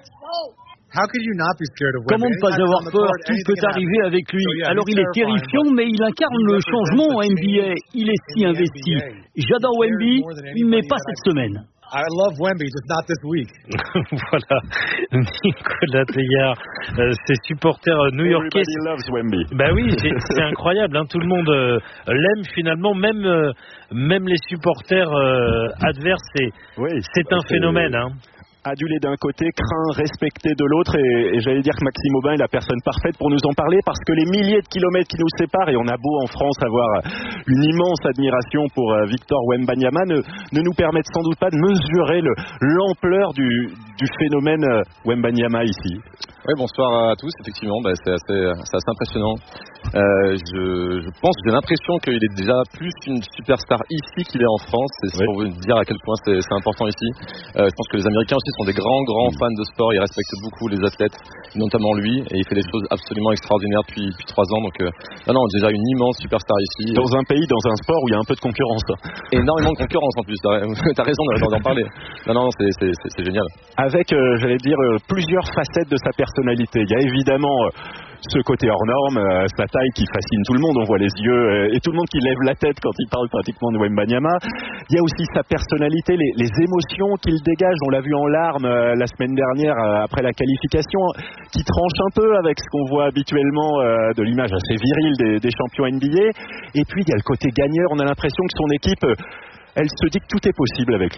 Comment ne pas avoir peur? Tout peut arriver avec lui. Alors il est terrifiant, mais il incarne le changement en N B A. Il est si investi. J'adore Wemby, mais pas cette semaine. I love Wemby, just not this week. Voilà, Nicolas Teillard, euh, ses supporters new-yorkais. Everybody loves Wemby. Bah oui, c'est, c'est incroyable, hein, tout le monde euh, l'aime finalement, même euh, même les supporters euh, adverses, c'est, oui, c'est un c'est... phénomène. Hein. Adulé d'un côté, craint, respecté de l'autre, et, et j'allais dire que Maxime Aubin est la personne parfaite pour nous en parler, parce que les milliers de kilomètres qui nous séparent, et on a beau en France avoir une immense admiration pour euh, Victor Wembanyama, ne, ne nous permettent sans doute pas de mesurer le, l'ampleur du, du phénomène euh, Wembanyama ici. Oui, bonsoir à tous. Effectivement, bah, c'est, assez, c'est assez impressionnant. Euh, je, je pense, j'ai l'impression qu'il est déjà plus une superstar ici qu'il est en France. C'est oui. Pour vous dire à quel point c'est, c'est important ici. Euh, je pense que les Américains aussi sont des grands, grands fans de sport. Ils respectent beaucoup les athlètes, notamment lui, et il fait des choses absolument extraordinaires depuis, depuis trois ans. Donc, euh, non, non, déjà une immense superstar ici. Dans un pays, dans un sport où il y a un peu de concurrence. Énormément de concurrence en plus. T'as, t'as raison d'en, d'en parler. Non, non, c'est, c'est, c'est, c'est génial. Avec, euh, j'allais dire, euh, plusieurs facettes de sa personnalité. Il y a évidemment euh, ce côté hors norme, euh, sa taille qui fascine tout le monde, on voit les yeux euh, et tout le monde qui lève la tête quand il parle pratiquement de Wembanyama. Il y a aussi sa personnalité, les, les émotions qu'il dégage, on l'a vu en larmes euh, la semaine dernière euh, après la qualification, qui tranche un peu avec ce qu'on voit habituellement euh, de l'image assez virile des, des champions N B A. Et puis il y a le côté gagneur, on a l'impression que son équipe, euh, elle se dit que tout est possible avec lui.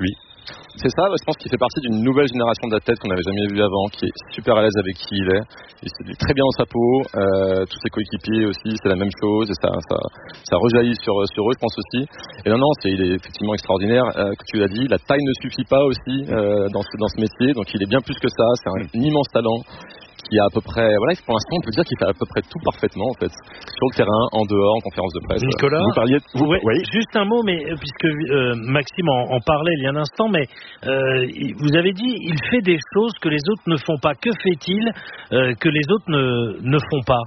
C'est ça, je pense qu'il fait partie d'une nouvelle génération d'athlètes qu'on n'avait jamais vu avant, qui est super à l'aise avec qui il est. Il se dit très bien dans sa peau, euh, tous ses coéquipiers aussi, c'est la même chose, et ça, ça, ça rejaillit sur, sur eux, je pense aussi. Et non, non, c'est, il est effectivement extraordinaire, euh, que tu l'as dit, la taille ne suffit pas aussi euh, dans, ce, dans ce métier, donc il est bien plus que ça, c'est un, un immense talent. Qui a à peu près, voilà, pour l'instant, on peut dire qu'il fait à peu près tout parfaitement, en fait, sur le terrain, en dehors, en conférence de presse. Nicolas, vous parliez, vous, oui, oui. Juste un mot, mais puisque euh, Maxime en, en parlait il y a un instant, mais euh, vous avez dit, il fait des choses que les autres ne font pas. Que fait-il euh, que les autres ne, ne font pas?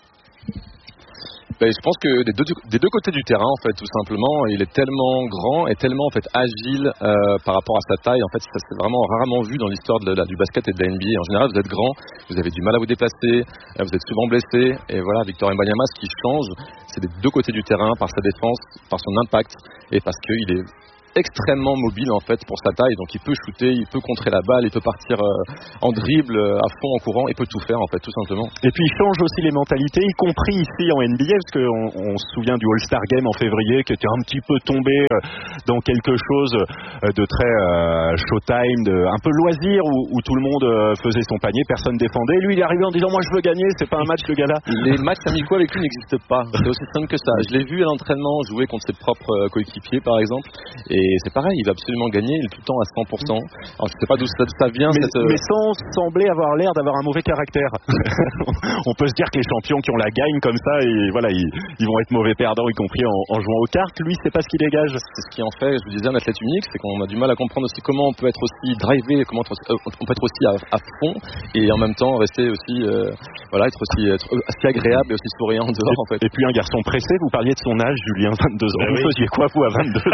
Ben, je pense que des deux, des deux côtés du terrain, en fait, tout simplement, il est tellement grand et tellement en fait agile euh, par rapport à sa taille. En fait, ça c'est vraiment rarement vu dans l'histoire de la, du basket et de la N B A. En général, vous êtes grand, vous avez du mal à vous déplacer, vous êtes souvent blessé. Et voilà, Victor Wembanyama, ce qui change, c'est des deux côtés du terrain, par sa défense, par son impact et parce qu'il est extrêmement mobile en fait pour sa taille, donc il peut shooter, il peut contrer la balle, il peut partir euh, en dribble, euh, à fond en courant, il peut tout faire en fait, tout simplement. Et puis il change aussi les mentalités, y compris ici en N B A, parce qu'on on se souvient du All-Star Game en février qui était un petit peu tombé euh, dans quelque chose euh, de très euh, showtime, de, un peu loisir, où, où tout le monde euh, faisait son panier, personne défendait. Lui il est arrivé en disant moi je veux gagner, c'est pas un match le gars-là. Les matchs amicaux avec lui n'existent pas, c'est aussi simple que ça. Je l'ai vu à l'entraînement jouer contre ses propres euh, coéquipiers par exemple, et Et c'est pareil, il va absolument gagner, il est tout le temps à cent pour cent. Alors je ne sais pas d'où ça, ça vient. Mais, cette... mais sans sembler avoir l'air d'avoir un mauvais caractère. On peut se dire que les champions qui ont la gagne comme ça, et voilà, ils, ils vont être mauvais perdants, y compris en, en jouant aux cartes. Lui, c'est pas ce qu'il dégage. C'est ce qui en fait, je vous disais, un athlète unique, c'est qu'on a du mal à comprendre aussi comment on peut être aussi drivé, comment euh, on peut être aussi à, à fond, et en même temps rester aussi, euh, voilà, être aussi, être aussi agréable et aussi souriant dehors et, en fait. Et puis un garçon pressé, vous parliez de son âge, Julien, vingt-deux ans. Ben vous oui. faisiez quoi vous à vingt-deux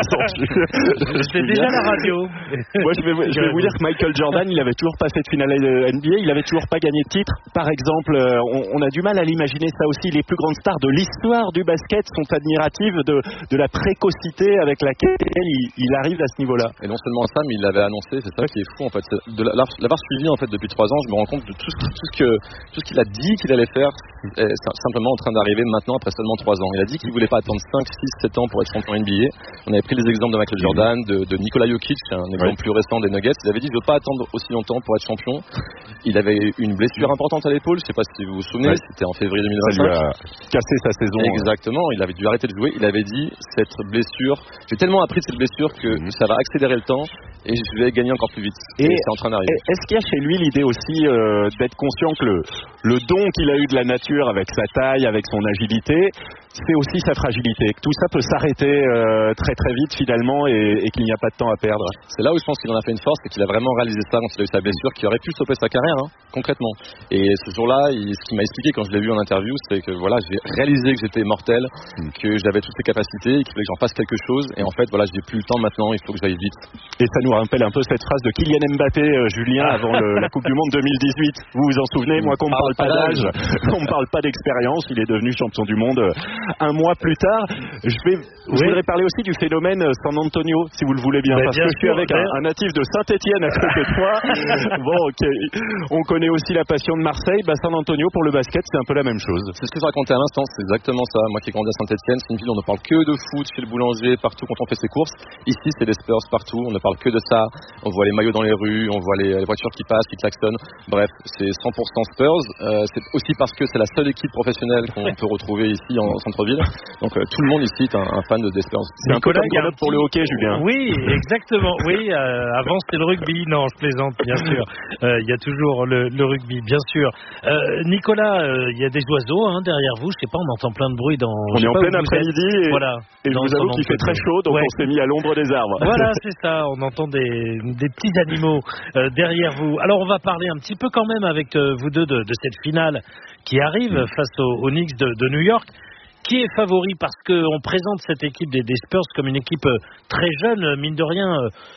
ans? C'est déjà la radio. Moi, je vais, je vais vous dire que Michael Jordan, il avait toujours pas fait de finale N B A, il avait toujours pas gagné de titre. Par exemple, on, on a du mal à l'imaginer ça aussi. Les plus grandes stars de l'histoire du basket sont admiratives de, de la précocité avec laquelle il, il arrive à ce niveau-là. Et non seulement ça, mais il l'avait annoncé. C'est ça qui est fou en fait. De l'avoir suivi en fait depuis trois ans, je me rends compte de tout ce, tout ce que tout ce qu'il a dit qu'il allait faire est simplement en train d'arriver maintenant après seulement trois ans. Il a dit qu'il voulait pas attendre cinq, six, sept ans pour être champion N B A. On avait pris les exemples de Michael Jordan, de, de Nikola Jokic, un exemple ouais. plus récent des Nuggets. Il avait dit je veux pas attendre aussi longtemps pour être champion. Il avait une blessure importante à l'épaule, je sais pas si vous vous souvenez, ouais. c'était en février deux mille vingt-cinq. Ça lui a cassé sa saison. Exactement, il avait dû arrêter de jouer. Il avait dit cette blessure, j'ai tellement appris de cette blessure que mmh. ça va accélérer le temps et je vais gagner encore plus vite. Et, et c'est en train d'arriver. Est-ce qu'il y a chez lui l'idée aussi euh, d'être conscient que le, le don qu'il a eu de la nature avec sa taille, avec son agilité, c'est aussi sa fragilité, que tout ça peut s'arrêter euh, très très vite finalement et, et qu'il n'y a pas de temps à perdre. C'est là où je pense qu'il en a fait une force, c'est qu'il a vraiment réalisé ça quand il a eu sa blessure, qui aurait pu stopper sa carrière, hein, concrètement. Et ce jour-là, il, ce qu'il m'a expliqué quand je l'ai vu en interview, c'est que voilà, j'ai réalisé que j'étais mortel, mm. que j'avais toutes ces capacités, et qu'il fallait que j'en fasse quelque chose. Et en fait, voilà, j'ai plus le temps maintenant, il faut que j'aille vite. Et ça nous rappelle un peu cette phrase de Kylian Mbappé, euh, Julien, avant le, la Coupe du Monde deux mille dix-huit. Vous vous en souvenez, moi qu'on me parle pas d'âge, qu'on me parle pas d'expérience, il est devenu champion du monde un mois plus tard. Je vais, oui. je voudrais parler aussi du phénomène San Antonio, si vous le voulez bien, ben parce bien que sûr, je suis avec un, un natif de Saint-Étienne à côté de moi. Bon, okay. On connaît aussi la passion de Marseille. Bah, San Antonio pour le basket, c'est un peu la même chose. C'est ce que je racontais à l'instant, c'est exactement ça. Moi qui ai grandi à Saint-Étienne, c'est une ville où on ne parle que de foot chez le boulanger, partout quand on fait ses courses. Ici, c'est les Spurs partout. On ne parle que de ça. On voit les maillots dans les rues, on voit les, les voitures qui passent, qui klaxonnent. Bref, c'est cent pour cent Spurs. Euh, c'est aussi parce que c'est la seule équipe professionnelle qu'on peut retrouver ici en centre-ville. Donc euh, tout le monde ici est un, un fan de des Spurs. C'est Nicolas, un peu comme Grenoble pour le hockey, Julien. Oui, exactement. Oui, euh, avant c'était le rugby. Non, je plaisante, bien sûr. Il euh, y a toujours le, le rugby, bien sûr. Euh, Nicolas, il euh, y a des oiseaux hein, derrière vous. Je sais pas, on entend plein de bruit dans. On est en plein après-midi et, voilà, et je vous avoue qu'il fait très chaud, donc ouais. on s'est mis à l'ombre des arbres. Voilà, c'est ça. On entend des, des petits animaux euh, derrière vous. Alors, on va parler un petit peu quand même avec euh, vous deux de, de cette finale qui arrive mmh. face aux, aux Knicks de, de New York. Qui est favori parce qu'on présente cette équipe des, des Spurs comme une équipe très jeune, mine de rien,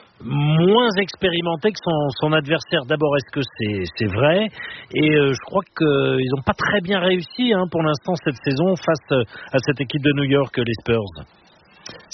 moins expérimentée que son, son adversaire. D'abord, est-ce que c'est, c'est vrai? Et euh, je crois qu'ils n'ont pas très bien réussi hein, pour l'instant cette saison face à cette équipe de New York, les Spurs.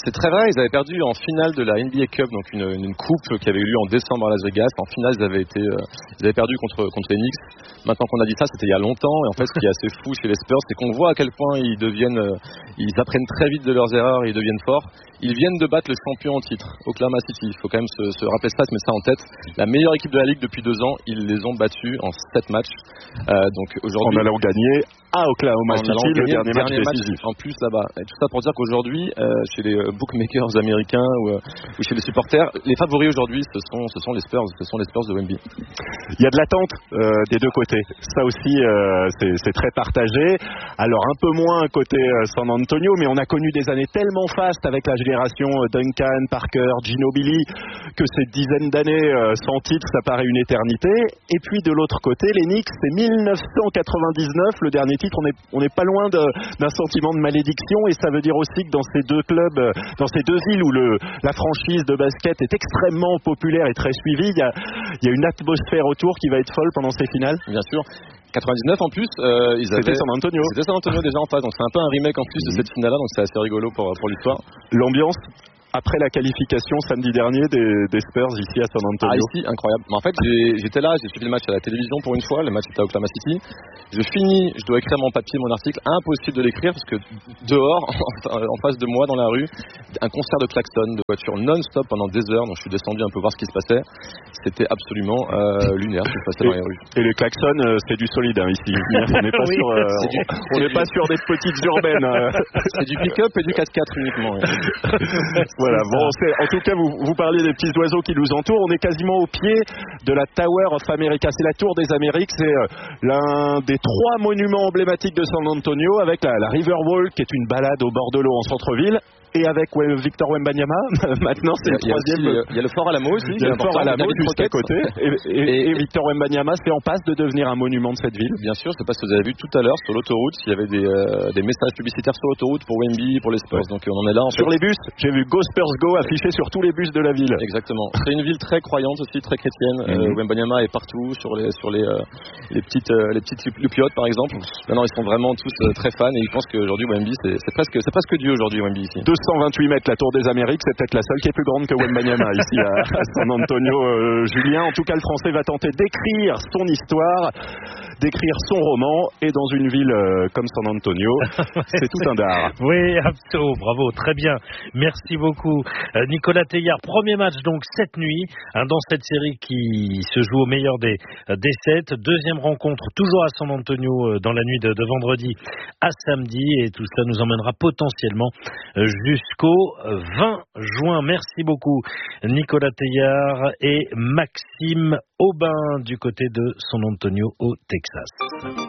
C'est très vrai, ils avaient perdu en finale de la N B A Cup, donc une, une coupe qui avait eu lieu en décembre à Las Vegas. En finale, ils avaient, été, euh, ils avaient perdu contre, contre les Knicks. Maintenant qu'on a dit ça, c'était il y a longtemps. Et en fait, ce qui est assez fou chez les Spurs, c'est qu'on voit à quel point ils deviennent, euh, ils apprennent très vite de leurs erreurs et ils deviennent forts. Ils viennent de battre le champion en titre, Oklahoma City. Il faut quand même se, se rappeler ça, se mettre ça en tête. La meilleure équipe de la Ligue depuis deux ans, ils les ont battus en sept matchs. Euh, donc aujourd'hui, en allant gagner à Oklahoma City, le dernier, le dernier match décisif. En plus là-bas. Et tout ça pour dire qu'aujourd'hui, euh, chez les bookmakers américains ou, euh, ou chez les supporters, les favoris aujourd'hui, ce sont, ce sont les Spurs, ce sont les Spurs de Wemby. Il y a de l'attente euh, des deux côtés. Ça aussi, euh, c'est, c'est très partagé. Alors un peu moins côté euh, San Antonio, mais on a connu des années tellement fastes avec la génération Duncan, Parker, Ginobili, que ces dizaines d'années euh, sans titre, ça paraît une éternité. Et puis de l'autre côté, les Knicks, c'est dix-neuf cent quatre-vingt-dix-neuf, le dernier titre. On est, on n'est pas loin de, d'un sentiment de malédiction, et ça veut dire aussi que dans ces deux clubs, euh, dans ces deux villes où le, la franchise de basket est extrêmement populaire et très suivie, il y a, il y a une atmosphère autour qui va être folle pendant ces finales. Bien sûr. quatre-vingt-dix-neuf en plus, euh, ils c'était avaient... San Antonio. C'était San Antonio déjà en face, donc c'est un peu un remake en plus de cette finale-là, donc c'est assez rigolo pour, pour l'histoire. L'ambiance après la qualification samedi dernier des, des Spurs ici à San Antonio. Ah ici, incroyable. Mais en fait, j'ai, j'étais là, j'ai suivi le match à la télévision pour une fois, le match était à Oklahoma City. Je finis, je dois écrire mon papier, mon article, impossible de l'écrire parce que dehors, en face de moi dans la rue, un concert de klaxon, de voitures non-stop pendant des heures, donc je suis descendu un peu voir ce qui se passait. C'était absolument euh, lunaire ce qui se passait dans les rues. Et les klaxons, euh, c'est du solide hein, ici. On n'est pas, oui, sur, euh, du, on n'est pas sur des petites urbaines. Euh. C'est du pick-up et du quatre quatre uniquement. Oui. Voilà, bon, c'est, en tout cas, vous, vous parliez des petits oiseaux qui nous entourent. On est quasiment au pied de la Tower of America. C'est la Tour des Amériques. C'est euh, l'un des trois monuments emblématiques de San Antonio, avec la, la Riverwalk, qui est une balade au bord de l'eau en centre-ville. Et avec ouais, Victor Wembanyama, maintenant c'est le troisième. Il y a le Fort Alamo aussi. Il y a le Fort Alamo juste à côté. Et, et, et, et Victor Wembanyama, c'est en passe de devenir un monument de cette ville. Bien sûr, c'est parce que vous avez vu tout à l'heure sur l'autoroute, il y avait des, euh, des messages publicitaires sur l'autoroute pour Wemby, pour les Spurs. Ouais. Donc on en est là. En sur fait. les bus, j'ai vu Go Spurs Go affiché sur tous les bus de la ville. Exactement. C'est une ville très croyante aussi, très chrétienne. Mm-hmm. Euh, Wembanyama est partout sur les sur les euh, les petites euh, les petites loupiottes par exemple. Maintenant ils sont vraiment tous euh, très fans et ils pensent qu'aujourd'hui Wemby c'est, c'est presque c'est presque Dieu aujourd'hui Wemby ici. deux cent vingt-huit mètres la Tour des Amériques, c'est peut-être la seule qui est plus grande que Wembanyama ici à, à San Antonio. Euh, Julien, en tout cas, le Français va tenter d'écrire son histoire, d'écrire son roman, et dans une ville euh, comme San Antonio, c'est tout un dard. Oui, absolument, bravo, très bien. Merci beaucoup, euh, Nicolas Teillard. Premier match donc cette nuit, hein, dans cette série qui se joue au meilleur des, des sept. Deuxième rencontre toujours à San Antonio euh, dans la nuit de, de vendredi à samedi, et tout cela nous emmènera potentiellement euh, jusqu'au vingt juin. Merci beaucoup Nicolas Teillard et Maxime Aubin du côté de San Antonio au Texas.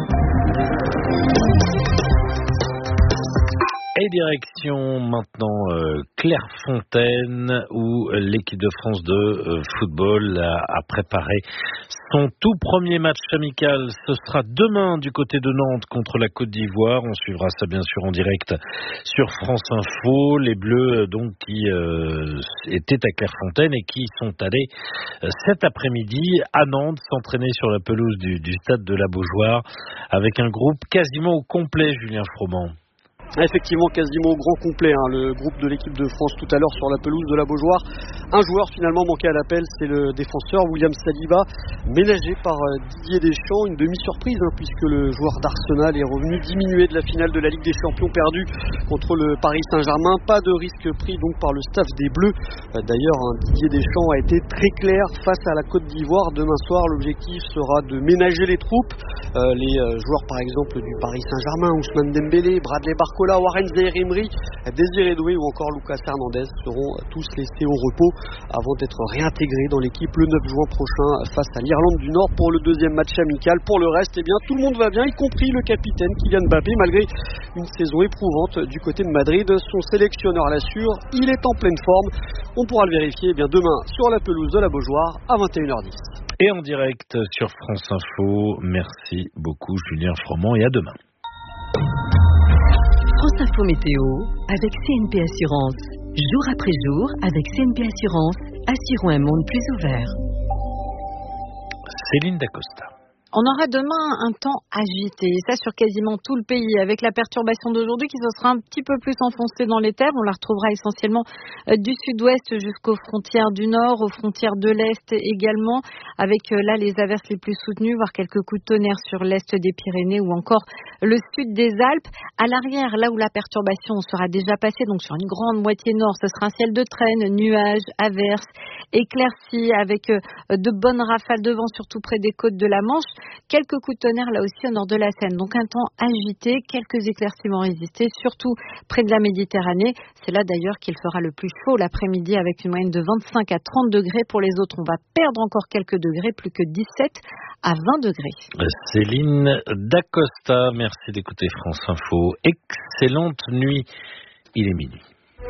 Et direction maintenant euh, Clairefontaine où l'équipe de France de euh, football a, a préparé son tout premier match amical. Ce sera demain du côté de Nantes contre la Côte d'Ivoire. On suivra ça bien sûr en direct sur France Info. Les Bleus donc qui euh, étaient à Clairefontaine et qui sont allés euh, cet après-midi à Nantes s'entraîner sur la pelouse du, du stade de la Beaujoire avec un groupe quasiment au complet, Julien Froment. Effectivement, quasiment au grand complet, hein, le groupe de l'équipe de France tout à l'heure sur la pelouse de la Beaujoire. Un joueur finalement manqué à l'appel, c'est le défenseur William Saliba, ménagé par Didier Deschamps. Une demi-surprise, hein, puisque le joueur d'Arsenal est revenu diminué de la finale de la Ligue des Champions perdue contre le Paris Saint-Germain. Pas de risque pris donc par le staff des Bleus. D'ailleurs, hein, Didier Deschamps a été très clair face à la Côte d'Ivoire. Demain soir, l'objectif sera de ménager les troupes. Euh, les euh, joueurs par exemple du Paris Saint-Germain, Ousmane Dembélé, Bradley Barcola, Warren Zaïre-Emery, Désiré Doué ou encore Lucas Hernandez seront tous laissés au repos avant d'être réintégrés dans l'équipe le neuf juin prochain face à l'Irlande du Nord pour le deuxième match amical. Pour le reste, eh bien, tout le monde va bien, y compris le capitaine Kylian Mbappé, malgré une saison éprouvante du côté de Madrid. Son sélectionneur l'assure, il est en pleine forme. On pourra le vérifier eh bien, demain sur la pelouse de la Beaujoire à vingt et une heures dix. Et en direct sur France Info. Merci beaucoup Julien Froment et à demain. France Info Météo avec C N P Assurance. Jour après jour avec C N P Assurance, assurons un monde plus ouvert. Céline Dacosta. On aura demain un temps agité, et ça sur quasiment tout le pays, avec la perturbation d'aujourd'hui qui se sera un petit peu plus enfoncée dans les terres. On la retrouvera essentiellement du sud-ouest jusqu'aux frontières du nord, aux frontières de l'est également, avec là les averses les plus soutenues, voire quelques coups de tonnerre sur l'est des Pyrénées ou encore le sud des Alpes. À l'arrière, là où la perturbation sera déjà passée, donc sur une grande moitié nord, ce sera un ciel de traîne, nuages, averses, éclaircies, avec de bonnes rafales de vent, surtout près des côtes de la Manche. Quelques coups de tonnerre là aussi au nord de la Seine. Donc un temps agité, quelques éclaircies vont résister, surtout près de la Méditerranée. C'est là d'ailleurs qu'il fera le plus chaud l'après-midi avec une moyenne de vingt-cinq à trente degrés. Pour les autres, on va perdre encore quelques degrés, plus que dix-sept à vingt degrés. Céline Dacosta, merci d'écouter France Info. Excellente nuit, il est minuit.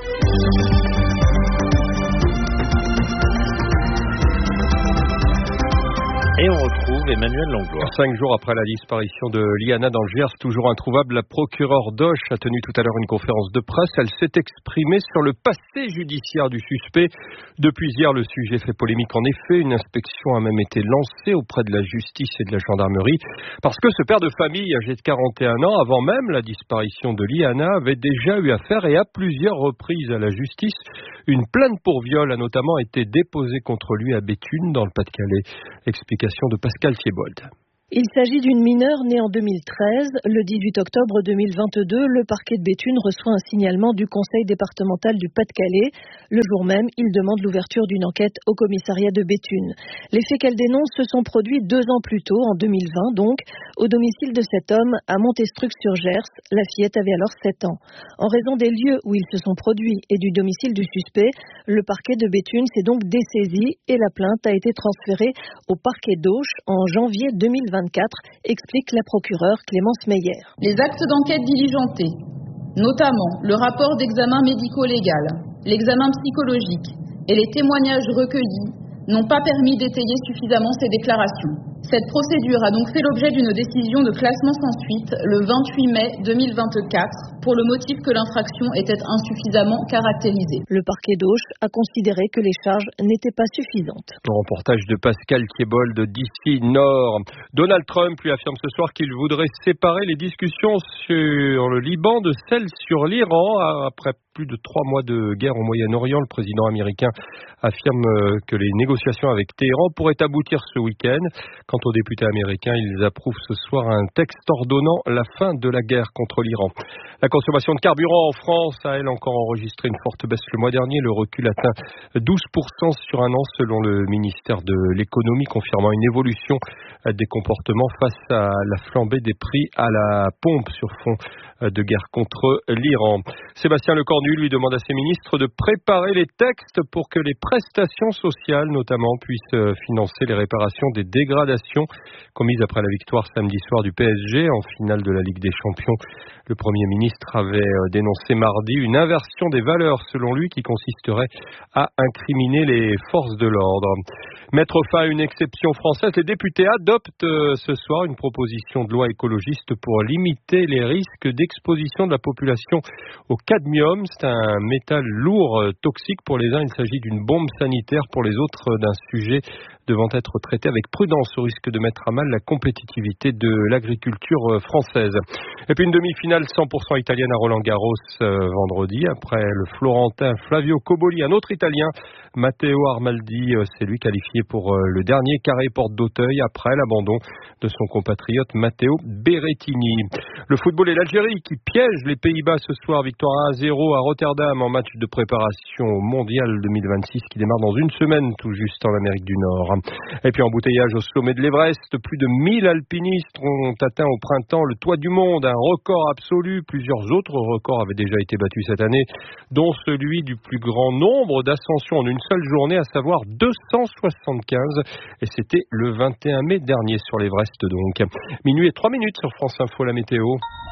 Et on retrouve Emmanuel Langlois. Cinq jours après la disparition de Liana dans le Gers, toujours introuvable, la procureure d'Auch a tenu tout à l'heure une conférence de presse. Elle s'est exprimée sur le passé judiciaire du suspect. Depuis hier, le sujet fait polémique en effet. Une inspection a même été lancée auprès de la justice et de la gendarmerie parce que ce père de famille âgé de quarante et un ans, avant même la disparition de Liana, avait déjà eu affaire et à plusieurs reprises à la justice. Une plainte pour viol a notamment été déposée contre lui à Béthune, dans le Pas-de-Calais. Explication de Pascal Thiebold. Il s'agit d'une mineure née en deux mille treize. Le dix-huit octobre deux mille vingt-deux, le parquet de Béthune reçoit un signalement du conseil départemental du Pas-de-Calais. Le jour même, il demande l'ouverture d'une enquête au commissariat de Béthune. Les faits qu'elle dénonce se sont produits deux ans plus tôt, en deux mille vingt donc, au domicile de cet homme à Montestruc-sur-Gers. La fillette avait alors sept ans. En raison des lieux où ils se sont produits et du domicile du suspect, le parquet de Béthune s'est donc dessaisi et la plainte a été transférée au parquet d'Auch en janvier deux mille vingt-quatre, explique la procureure Clémence Meyer. Les actes d'enquête diligentés, notamment le rapport d'examen médico-légal, l'examen psychologique et les témoignages recueillis, n'ont pas permis d'étayer suffisamment ces déclarations. Cette procédure a donc fait l'objet d'une décision de classement sans suite le vingt-huit mai deux mille vingt-quatre pour le motif que l'infraction était insuffisamment caractérisée. Le parquet d'Auch a considéré que les charges n'étaient pas suffisantes. Le reportage de Pascal Thiebold D C Nord. Donald Trump lui affirme ce soir qu'il voudrait séparer les discussions sur le Liban de celles sur l'Iran. Après plus de trois mois de guerre au Moyen-Orient, le président américain affirme que les négociations avec Téhéran pourraient aboutir ce week-end. Quant aux députés américains, ils approuvent ce soir un texte ordonnant la fin de la guerre contre l'Iran. La consommation de carburant en France a, elle, encore enregistré une forte baisse le mois dernier. Le recul atteint douze pour cent sur un an, selon le ministère de l'Économie, confirmant une évolution des comportements face à la flambée des prix à la pompe sur fond de guerre contre l'Iran. Sébastien Lecornu lui demande à ses ministres de préparer les textes pour que les prestations sociales, notamment, puissent financer les réparations des dégradations commises après la victoire samedi soir du P S G en finale de la Ligue des Champions. Le Premier ministre avait dénoncé mardi une inversion des valeurs, selon lui, qui consisterait à incriminer les forces de l'ordre. Mettre fin à une exception française, les députés adoptent ce soir une proposition de loi écologiste pour limiter les risques d'exposition de la population au cadmium. C'est un métal lourd, toxique pour les uns. Il s'agit d'une bombe sanitaire, pour les autres d'un sujet devant être traité avec prudence au risque de mettre à mal la compétitivité de l'agriculture française. Et puis une demi-finale cent pour cent italienne à Roland-Garros euh, vendredi, après le Florentin Flavio Cobolli, un autre Italien, Matteo Armaldi, euh, c'est lui qualifié pour euh, le dernier carré porte d'Auteuil après l'abandon de son compatriote Matteo Berrettini. Le football et l'Algérie qui piège les Pays-Bas ce soir, victoire un à zéro à Rotterdam en match de préparation au Mondial deux mille vingt-six qui démarre dans une semaine tout juste en Amérique du Nord. Et puis embouteillage au sommet de l'Everest, plus de mille alpinistes ont atteint au printemps le toit du monde, un record absolu. Plusieurs autres records avaient déjà été battus cette année, dont celui du plus grand nombre d'ascensions en une seule journée, à savoir deux cent soixante-quinze, et c'était le vingt et un mai dernier sur l'Everest donc. Minuit et trois minutes sur France Info, la météo.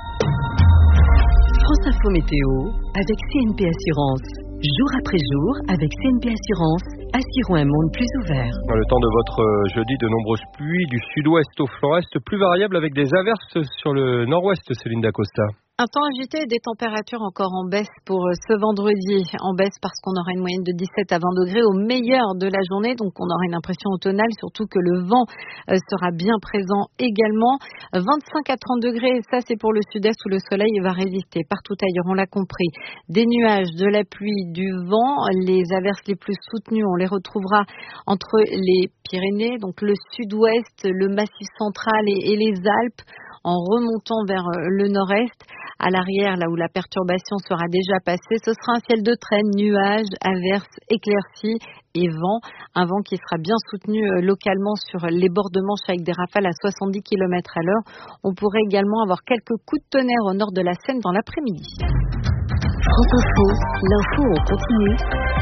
France Info Météo avec C N P Assurance. Jour après jour, avec C N P Assurance, assurons un monde plus ouvert. Dans le temps de votre jeudi, de nombreuses pluies du sud-ouest au flanc-est, plus variables avec des averses sur le nord-ouest, Céline Dacosta. Un temps agité et des températures encore en baisse pour ce vendredi. En baisse parce qu'on aura une moyenne de dix-sept à vingt degrés au meilleur de la journée. Donc on aura une impression automnale, surtout que le vent sera bien présent également. vingt-cinq à trente degrés, ça c'est pour le sud-est où le soleil va résister. Partout ailleurs, on l'a compris. Des nuages, de la pluie, du vent. Les averses les plus soutenues, on les retrouvera entre les Pyrénées, donc le sud-ouest, le massif central et, et les Alpes, en remontant vers le nord-est. À l'arrière, là où la perturbation sera déjà passée, ce sera un ciel de traîne, nuages, averses, éclaircies et vent. Un vent qui sera bien soutenu localement sur les bords de Manche avec des rafales à soixante-dix kilomètres à l'heure. On pourrait également avoir quelques coups de tonnerre au nord de la Seine dans l'après-midi. France Info, l'info en continu.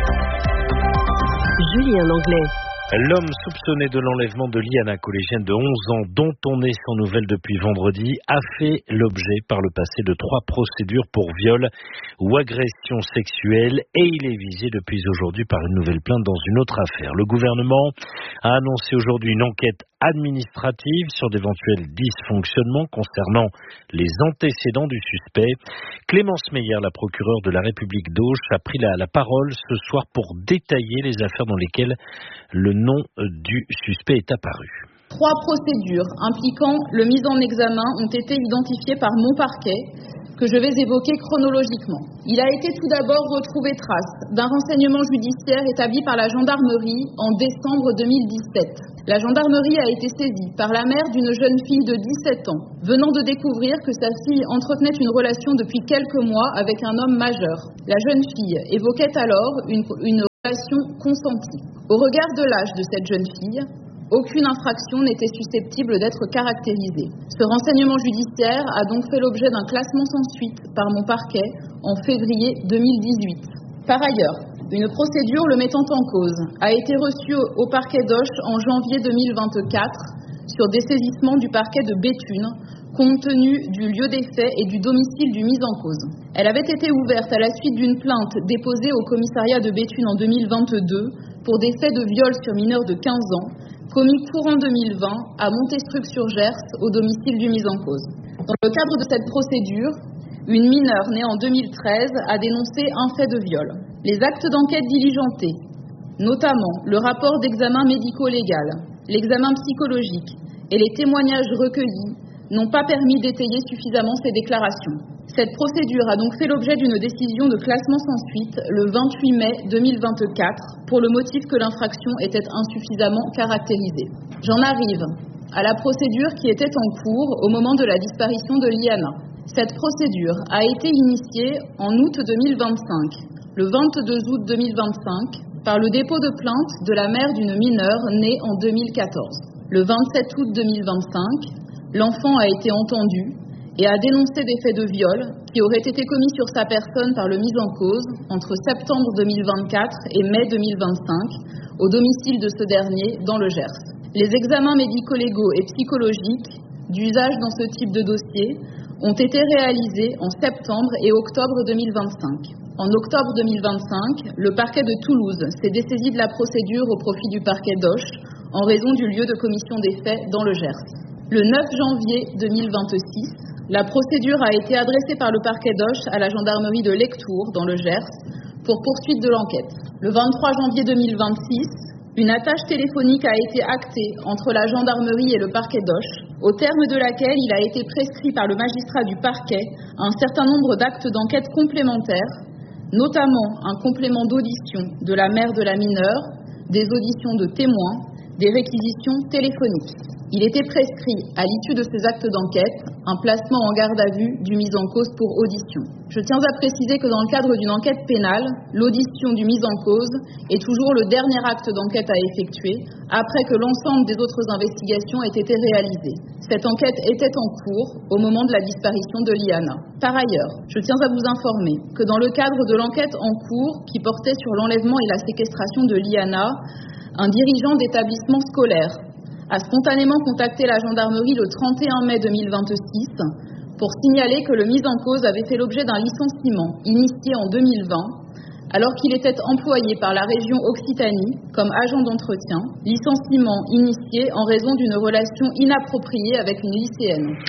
Julien Langlais. L'homme soupçonné de l'enlèvement de Liana, collégienne de onze ans, dont on est sans nouvelles depuis vendredi, a fait l'objet par le passé de trois procédures pour viol ou agression sexuelle et il est visé depuis aujourd'hui par une nouvelle plainte dans une autre affaire. Le gouvernement a annoncé aujourd'hui une enquête administrative sur d'éventuels dysfonctionnements concernant les antécédents du suspect. Clémence Meyer, la procureure de la République d'Auch, a pris la, la parole ce soir pour détailler les affaires dans lesquelles le nom du suspect est apparu. Trois procédures impliquant le mis en examen ont été identifiées par mon parquet, que je vais évoquer chronologiquement. Il a été tout d'abord retrouvé trace d'un renseignement judiciaire établi par la gendarmerie en décembre deux mille dix-sept. La gendarmerie a été saisie par la mère d'une jeune fille de dix-sept ans, venant de découvrir que sa fille entretenait une relation depuis quelques mois avec un homme majeur. La jeune fille évoquait alors une, une relation consentie. Au regard de l'âge de cette jeune fille, aucune infraction n'était susceptible d'être caractérisée. Ce renseignement judiciaire a donc fait l'objet d'un classement sans suite par mon parquet en février deux mille dix-huit. Par ailleurs, une procédure le mettant en cause a été reçue au parquet d'Auch en janvier deux mille vingt-quatre sur dessaisissement du parquet de Béthune, compte tenu du lieu des faits et du domicile du mis en cause. Elle avait été ouverte à la suite d'une plainte déposée au commissariat de Béthune en deux mille vingt-deux pour des faits de viol sur mineurs de quinze ans, commis courant deux mille vingt à Montestruc-sur-Gers, au domicile du mis en cause. Dans le cadre de cette procédure, une mineure née en deux mille treize a dénoncé un fait de viol. Les actes d'enquête diligentés, notamment le rapport d'examen médico-légal, l'examen psychologique et les témoignages recueillis, n'ont pas permis d'étayer suffisamment ces déclarations. Cette procédure a donc fait l'objet d'une décision de classement sans suite le vingt-huit mai deux mille vingt-quatre pour le motif que l'infraction était insuffisamment caractérisée. J'en arrive à la procédure qui était en cours au moment de la disparition de Liana. Cette procédure a été initiée en août deux mille vingt-cinq, le vingt-deux août deux mille vingt-cinq, par le dépôt de plainte de la mère d'une mineure née en deux mille quatorze. Le vingt-sept août deux mille vingt-cinq, l'enfant a été entendu et a dénoncé des faits de viol qui auraient été commis sur sa personne par le mis en cause entre septembre deux mille vingt-quatre et mai deux mille vingt-cinq au domicile de ce dernier dans le Gers. Les examens médico-légaux et psychologiques d'usage dans ce type de dossier ont été réalisés en septembre et octobre deux mille vingt-cinq. En octobre deux mille vingt-cinq, le parquet de Toulouse s'est dessaisi de la procédure au profit du parquet d'Auch en raison du lieu de commission des faits dans le Gers. Le neuf janvier deux mille vingt-six, la procédure a été adressée par le parquet d'Auch à la gendarmerie de Lectoure, dans le Gers, pour poursuite de l'enquête. Le vingt-trois janvier deux mille vingt-six, une attache téléphonique a été actée entre la gendarmerie et le parquet d'Auch, au terme de laquelle il a été prescrit par le magistrat du parquet un certain nombre d'actes d'enquête complémentaires, notamment un complément d'audition de la mère de la mineure, des auditions de témoins, des réquisitions téléphoniques. Il était prescrit, à l'issue de ces actes d'enquête, un placement en garde à vue du mis en cause pour audition. Je tiens à préciser que dans le cadre d'une enquête pénale, l'audition du mis en cause est toujours le dernier acte d'enquête à effectuer, après que l'ensemble des autres investigations aient été réalisées. Cette enquête était en cours au moment de la disparition de Liana. Par ailleurs, je tiens à vous informer que dans le cadre de l'enquête en cours qui portait sur l'enlèvement et la séquestration de Liana, un dirigeant d'établissement scolaire a spontanément contacté la gendarmerie le trente et un mai deux mille vingt-six pour signaler que le mis en cause avait fait l'objet d'un licenciement initié en deux mille vingt alors qu'il était employé par la région Occitanie comme agent d'entretien, licenciement initié en raison d'une relation inappropriée avec une lycéenne.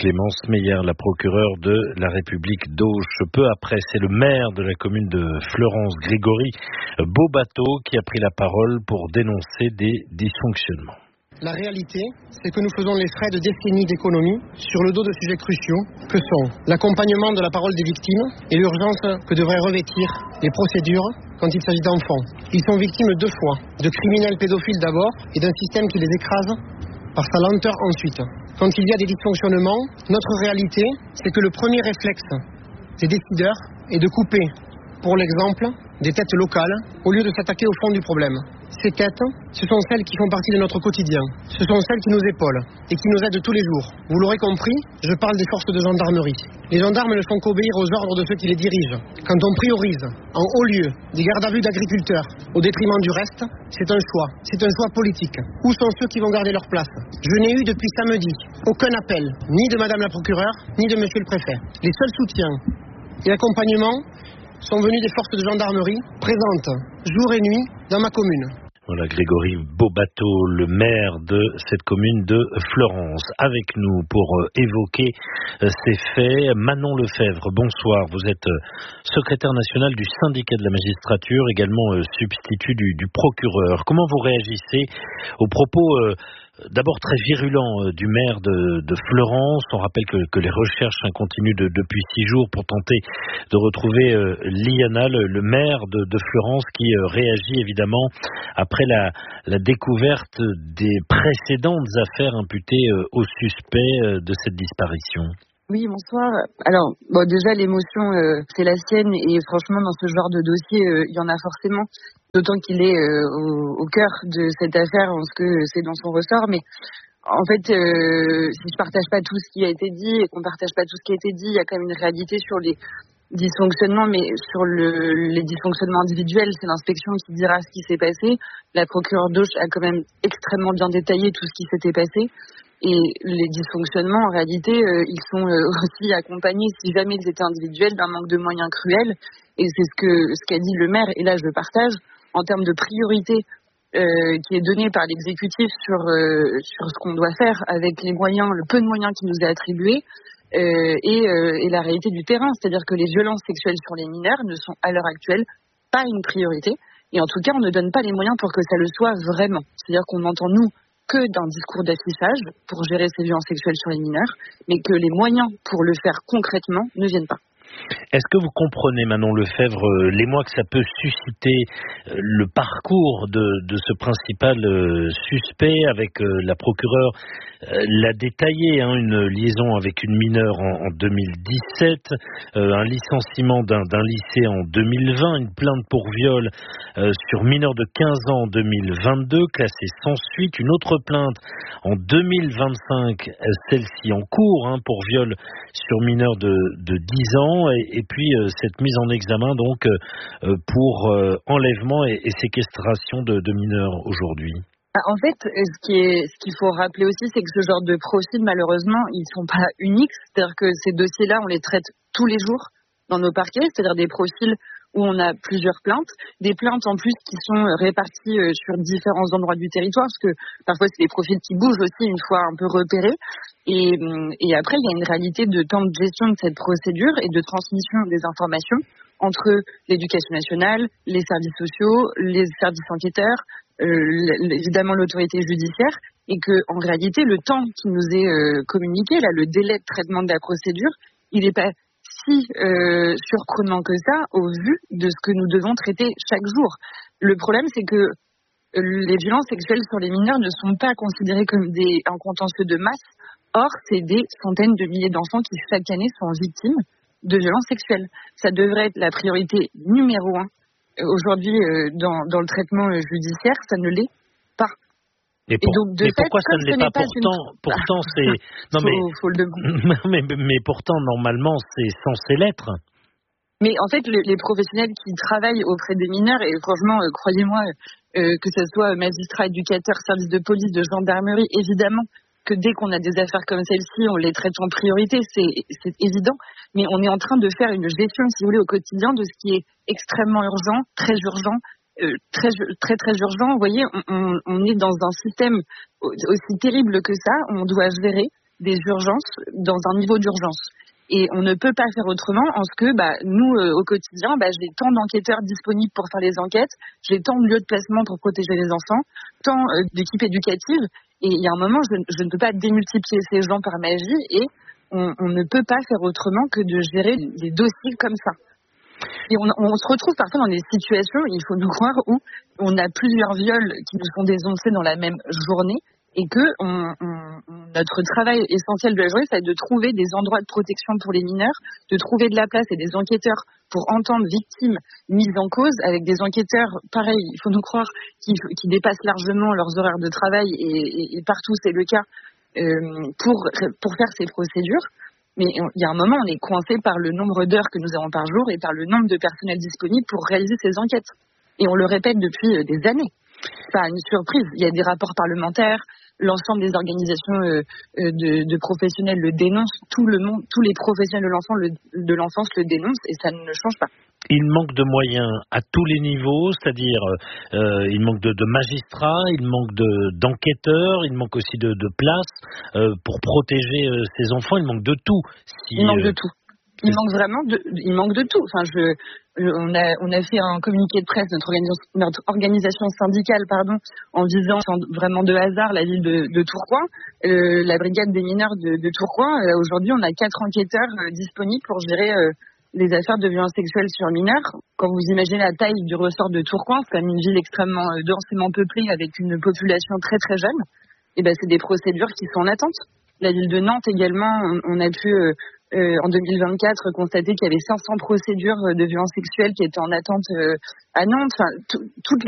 Clémence Meyer, la procureure de la République d'Auch. Peu après, c'est le maire de la commune de Fleurance, Grégory Beaubateau, qui a pris la parole pour dénoncer des dysfonctionnements. La réalité, c'est que nous faisons les frais de décennies d'économie sur le dos de sujets cruciaux que sont l'accompagnement de la parole des victimes et l'urgence que devraient revêtir les procédures quand il s'agit d'enfants. Ils sont victimes deux fois, de criminels pédophiles d'abord et d'un système qui les écrase par sa lenteur ensuite. Quand il y a des dysfonctionnements, notre réalité, c'est que le premier réflexe des décideurs est de couper, pour l'exemple, des têtes locales au lieu de s'attaquer au fond du problème. Ces têtes, ce sont celles qui font partie de notre quotidien. Ce sont celles qui nous épaulent et qui nous aident tous les jours. Vous l'aurez compris, je parle des forces de gendarmerie. Les gendarmes ne font qu'obéir aux ordres de ceux qui les dirigent. Quand on priorise en haut lieu des gardes à vue d'agriculteurs au détriment du reste, c'est un choix. C'est un choix politique. Où sont ceux qui vont garder leur place? Je n'ai eu depuis samedi aucun appel, ni de madame la procureure, ni de monsieur le préfet. Les seuls soutiens et accompagnements sont venus des forces de gendarmerie présentes jour et nuit dans ma commune. Voilà Grégory Beaubateau, le maire de cette commune de Fleurance, avec nous pour évoquer ces faits. Manon Lefebvre, bonsoir. Vous êtes secrétaire national du syndicat de la magistrature, également substitut du, du procureur. Comment vous réagissez aux propos euh, d'abord très virulent du maire de, de Fleurance? On rappelle que, que les recherches hein, continuent de, depuis six jours pour tenter de retrouver euh, Liana, le, le maire de, de Fleurance, qui euh, réagit évidemment après la, la découverte des précédentes affaires imputées euh, aux suspects euh, de cette disparition. Oui, bonsoir. Alors, bon, déjà, l'émotion, euh, c'est la sienne, et franchement, dans ce genre de dossier, euh, il y en a forcément, d'autant qu'il est euh, au, au cœur de cette affaire, parce que c'est dans son ressort, mais en fait, euh, si je partage pas tout ce qui a été dit, et qu'on partage pas tout ce qui a été dit, il y a quand même une réalité sur les dysfonctionnements, mais sur le, les dysfonctionnements individuels, c'est l'inspection qui dira ce qui s'est passé. La procureure d'Auch a quand même extrêmement bien détaillé tout ce qui s'était passé. Et les dysfonctionnements, en réalité, euh, ils sont euh, aussi accompagnés, si jamais ils étaient individuels, d'un manque de moyens cruel. Et c'est ce que ce qu'a dit le maire, et là je le partage, en termes de priorité euh, qui est donnée par l'exécutif sur, euh, sur ce qu'on doit faire avec les moyens, le peu de moyens qui nous est attribué, euh, et, euh, et la réalité du terrain. C'est-à-dire que les violences sexuelles sur les mineurs ne sont à l'heure actuelle pas une priorité. Et en tout cas, on ne donne pas les moyens pour que ça le soit vraiment. C'est-à-dire qu'on entend, nous, que d'un discours d'affichage pour gérer ces violences sexuelles sur les mineurs, mais que les moyens pour le faire concrètement ne viennent pas. Est-ce que vous comprenez, Manon Lefebvre, l'émoi que ça peut susciter, le parcours de, de ce principal suspect avec la procureure l'a détaillé, hein, une liaison avec une mineure en, en deux mille dix-sept, euh, un licenciement d'un, d'un lycée en deux mille vingt, une plainte pour viol euh, sur mineur de quinze ans en deux mille vingt-deux, classée sans suite, une autre plainte en deux mille vingt-cinq, euh, celle-ci en cours hein, pour viol sur mineur de, de dix ans, et, et puis euh, cette mise en examen donc euh, pour euh, enlèvement et, et séquestration de, de mineurs aujourd'hui. En fait, ce qui est, ce qu'il faut rappeler aussi, c'est que ce genre de profils, malheureusement, ils sont pas uniques. C'est-à-dire que ces dossiers-là, on les traite tous les jours dans nos parquets. C'est-à-dire des profils où on a plusieurs plaintes, des plaintes en plus qui sont réparties sur différents endroits du territoire, parce que parfois c'est des profils qui bougent aussi une fois un peu repérés. Et, et après, il y a une réalité de temps de gestion de cette procédure et de transmission des informations entre l'éducation nationale, les services sociaux, les services enquêteurs, Euh, évidemment l'autorité judiciaire, et que en réalité le temps qui nous est euh, communiqué, là, le délai de traitement de la procédure, il n'est pas si euh, surprenant que ça au vu de ce que nous devons traiter chaque jour. Le problème, c'est que les violences sexuelles sur les mineurs ne sont pas considérées comme des, un contentieux de masse. Or, c'est des centaines de milliers d'enfants qui chaque année sont victimes de violences sexuelles. Ça devrait être la priorité numéro un. Aujourd'hui, euh, dans, dans le traitement euh, judiciaire, ça ne l'est pas. Et, pour, et donc, de mais fait, pourquoi ça ne l'est pas, pas Pourtant, une... pourtant c'est. Non faut, mais, faut le... mais, mais, mais pourtant, normalement, c'est censé l'être. Mais en fait, le, les professionnels qui travaillent auprès des mineurs, et franchement, euh, croyez-moi, euh, que ce soit magistrats, éducateurs, services de police, de gendarmerie, évidemment que dès qu'on a des affaires comme celle-ci, on les traite en priorité, c'est, c'est évident. Mais on est en train de faire une gestion, si vous voulez, au quotidien de ce qui est extrêmement urgent, très urgent, euh, très, très, très urgent. Vous voyez, on, on, on est dans un système aussi terrible que ça. On doit gérer des urgences dans un niveau d'urgence. Et on ne peut pas faire autrement en ce que bah, nous, euh, au quotidien, bah, j'ai tant d'enquêteurs disponibles pour faire les enquêtes, j'ai tant de lieux de placement pour protéger les enfants, tant euh, d'équipes éducatives. Et il y a un moment, je, je ne peux pas démultiplier ces gens par magie et on, on ne peut pas faire autrement que de gérer des dossiers comme ça. Et on, on se retrouve parfois dans des situations, il faut nous croire, où on a plusieurs viols qui nous sont dénoncés dans la même journée et que on, on, notre travail essentiel de la journée, c'est de trouver des endroits de protection pour les mineurs, de trouver de la place et des enquêteurs pour entendre victimes mises en cause, avec des enquêteurs, pareil, il faut nous croire, qui, qui dépassent largement leurs horaires de travail et, et, et partout c'est le cas euh, pour, pour faire ces procédures. Mais il y a un moment, on est coincé par le nombre d'heures que nous avons par jour et par le nombre de personnels disponibles pour réaliser ces enquêtes. Et on le répète depuis des années. C'est pas une surprise. Il y a des rapports parlementaires, l'ensemble des organisations euh, de, de professionnels le dénoncent, tout le monde, tous les professionnels de l'enfant le, de l'enfance le dénoncent et ça ne change pas. Il manque de moyens à tous les niveaux, c'est-à-dire euh, il manque de, de magistrats, il manque de, d'enquêteurs, il manque aussi de, de places euh, pour protéger euh, ces enfants, il manque de tout. Si, il manque euh, de tout. Il manque vraiment de, il manque de tout. Enfin, je, je, on a, on a fait un communiqué de presse, notre organisation, notre organisation syndicale, pardon, en visant vraiment de hasard la ville de, de Tourcoing, euh, la brigade des mineurs de, de Tourcoing. Euh, aujourd'hui, on a quatre enquêteurs euh, disponibles pour gérer euh, les affaires de violence sexuelle sur mineurs. Quand vous imaginez la taille du ressort de Tourcoing, c'est quand même une ville extrêmement euh, densément peuplée avec une population très très jeune. Et ben, c'est des procédures qui sont en attente. La ville de Nantes également, on, on a pu euh, Euh, en deux mille vingt-quatre, constater qu'il y avait cinq cents procédures de violences sexuelles qui étaient en attente euh, à Nantes. Enfin, toutes les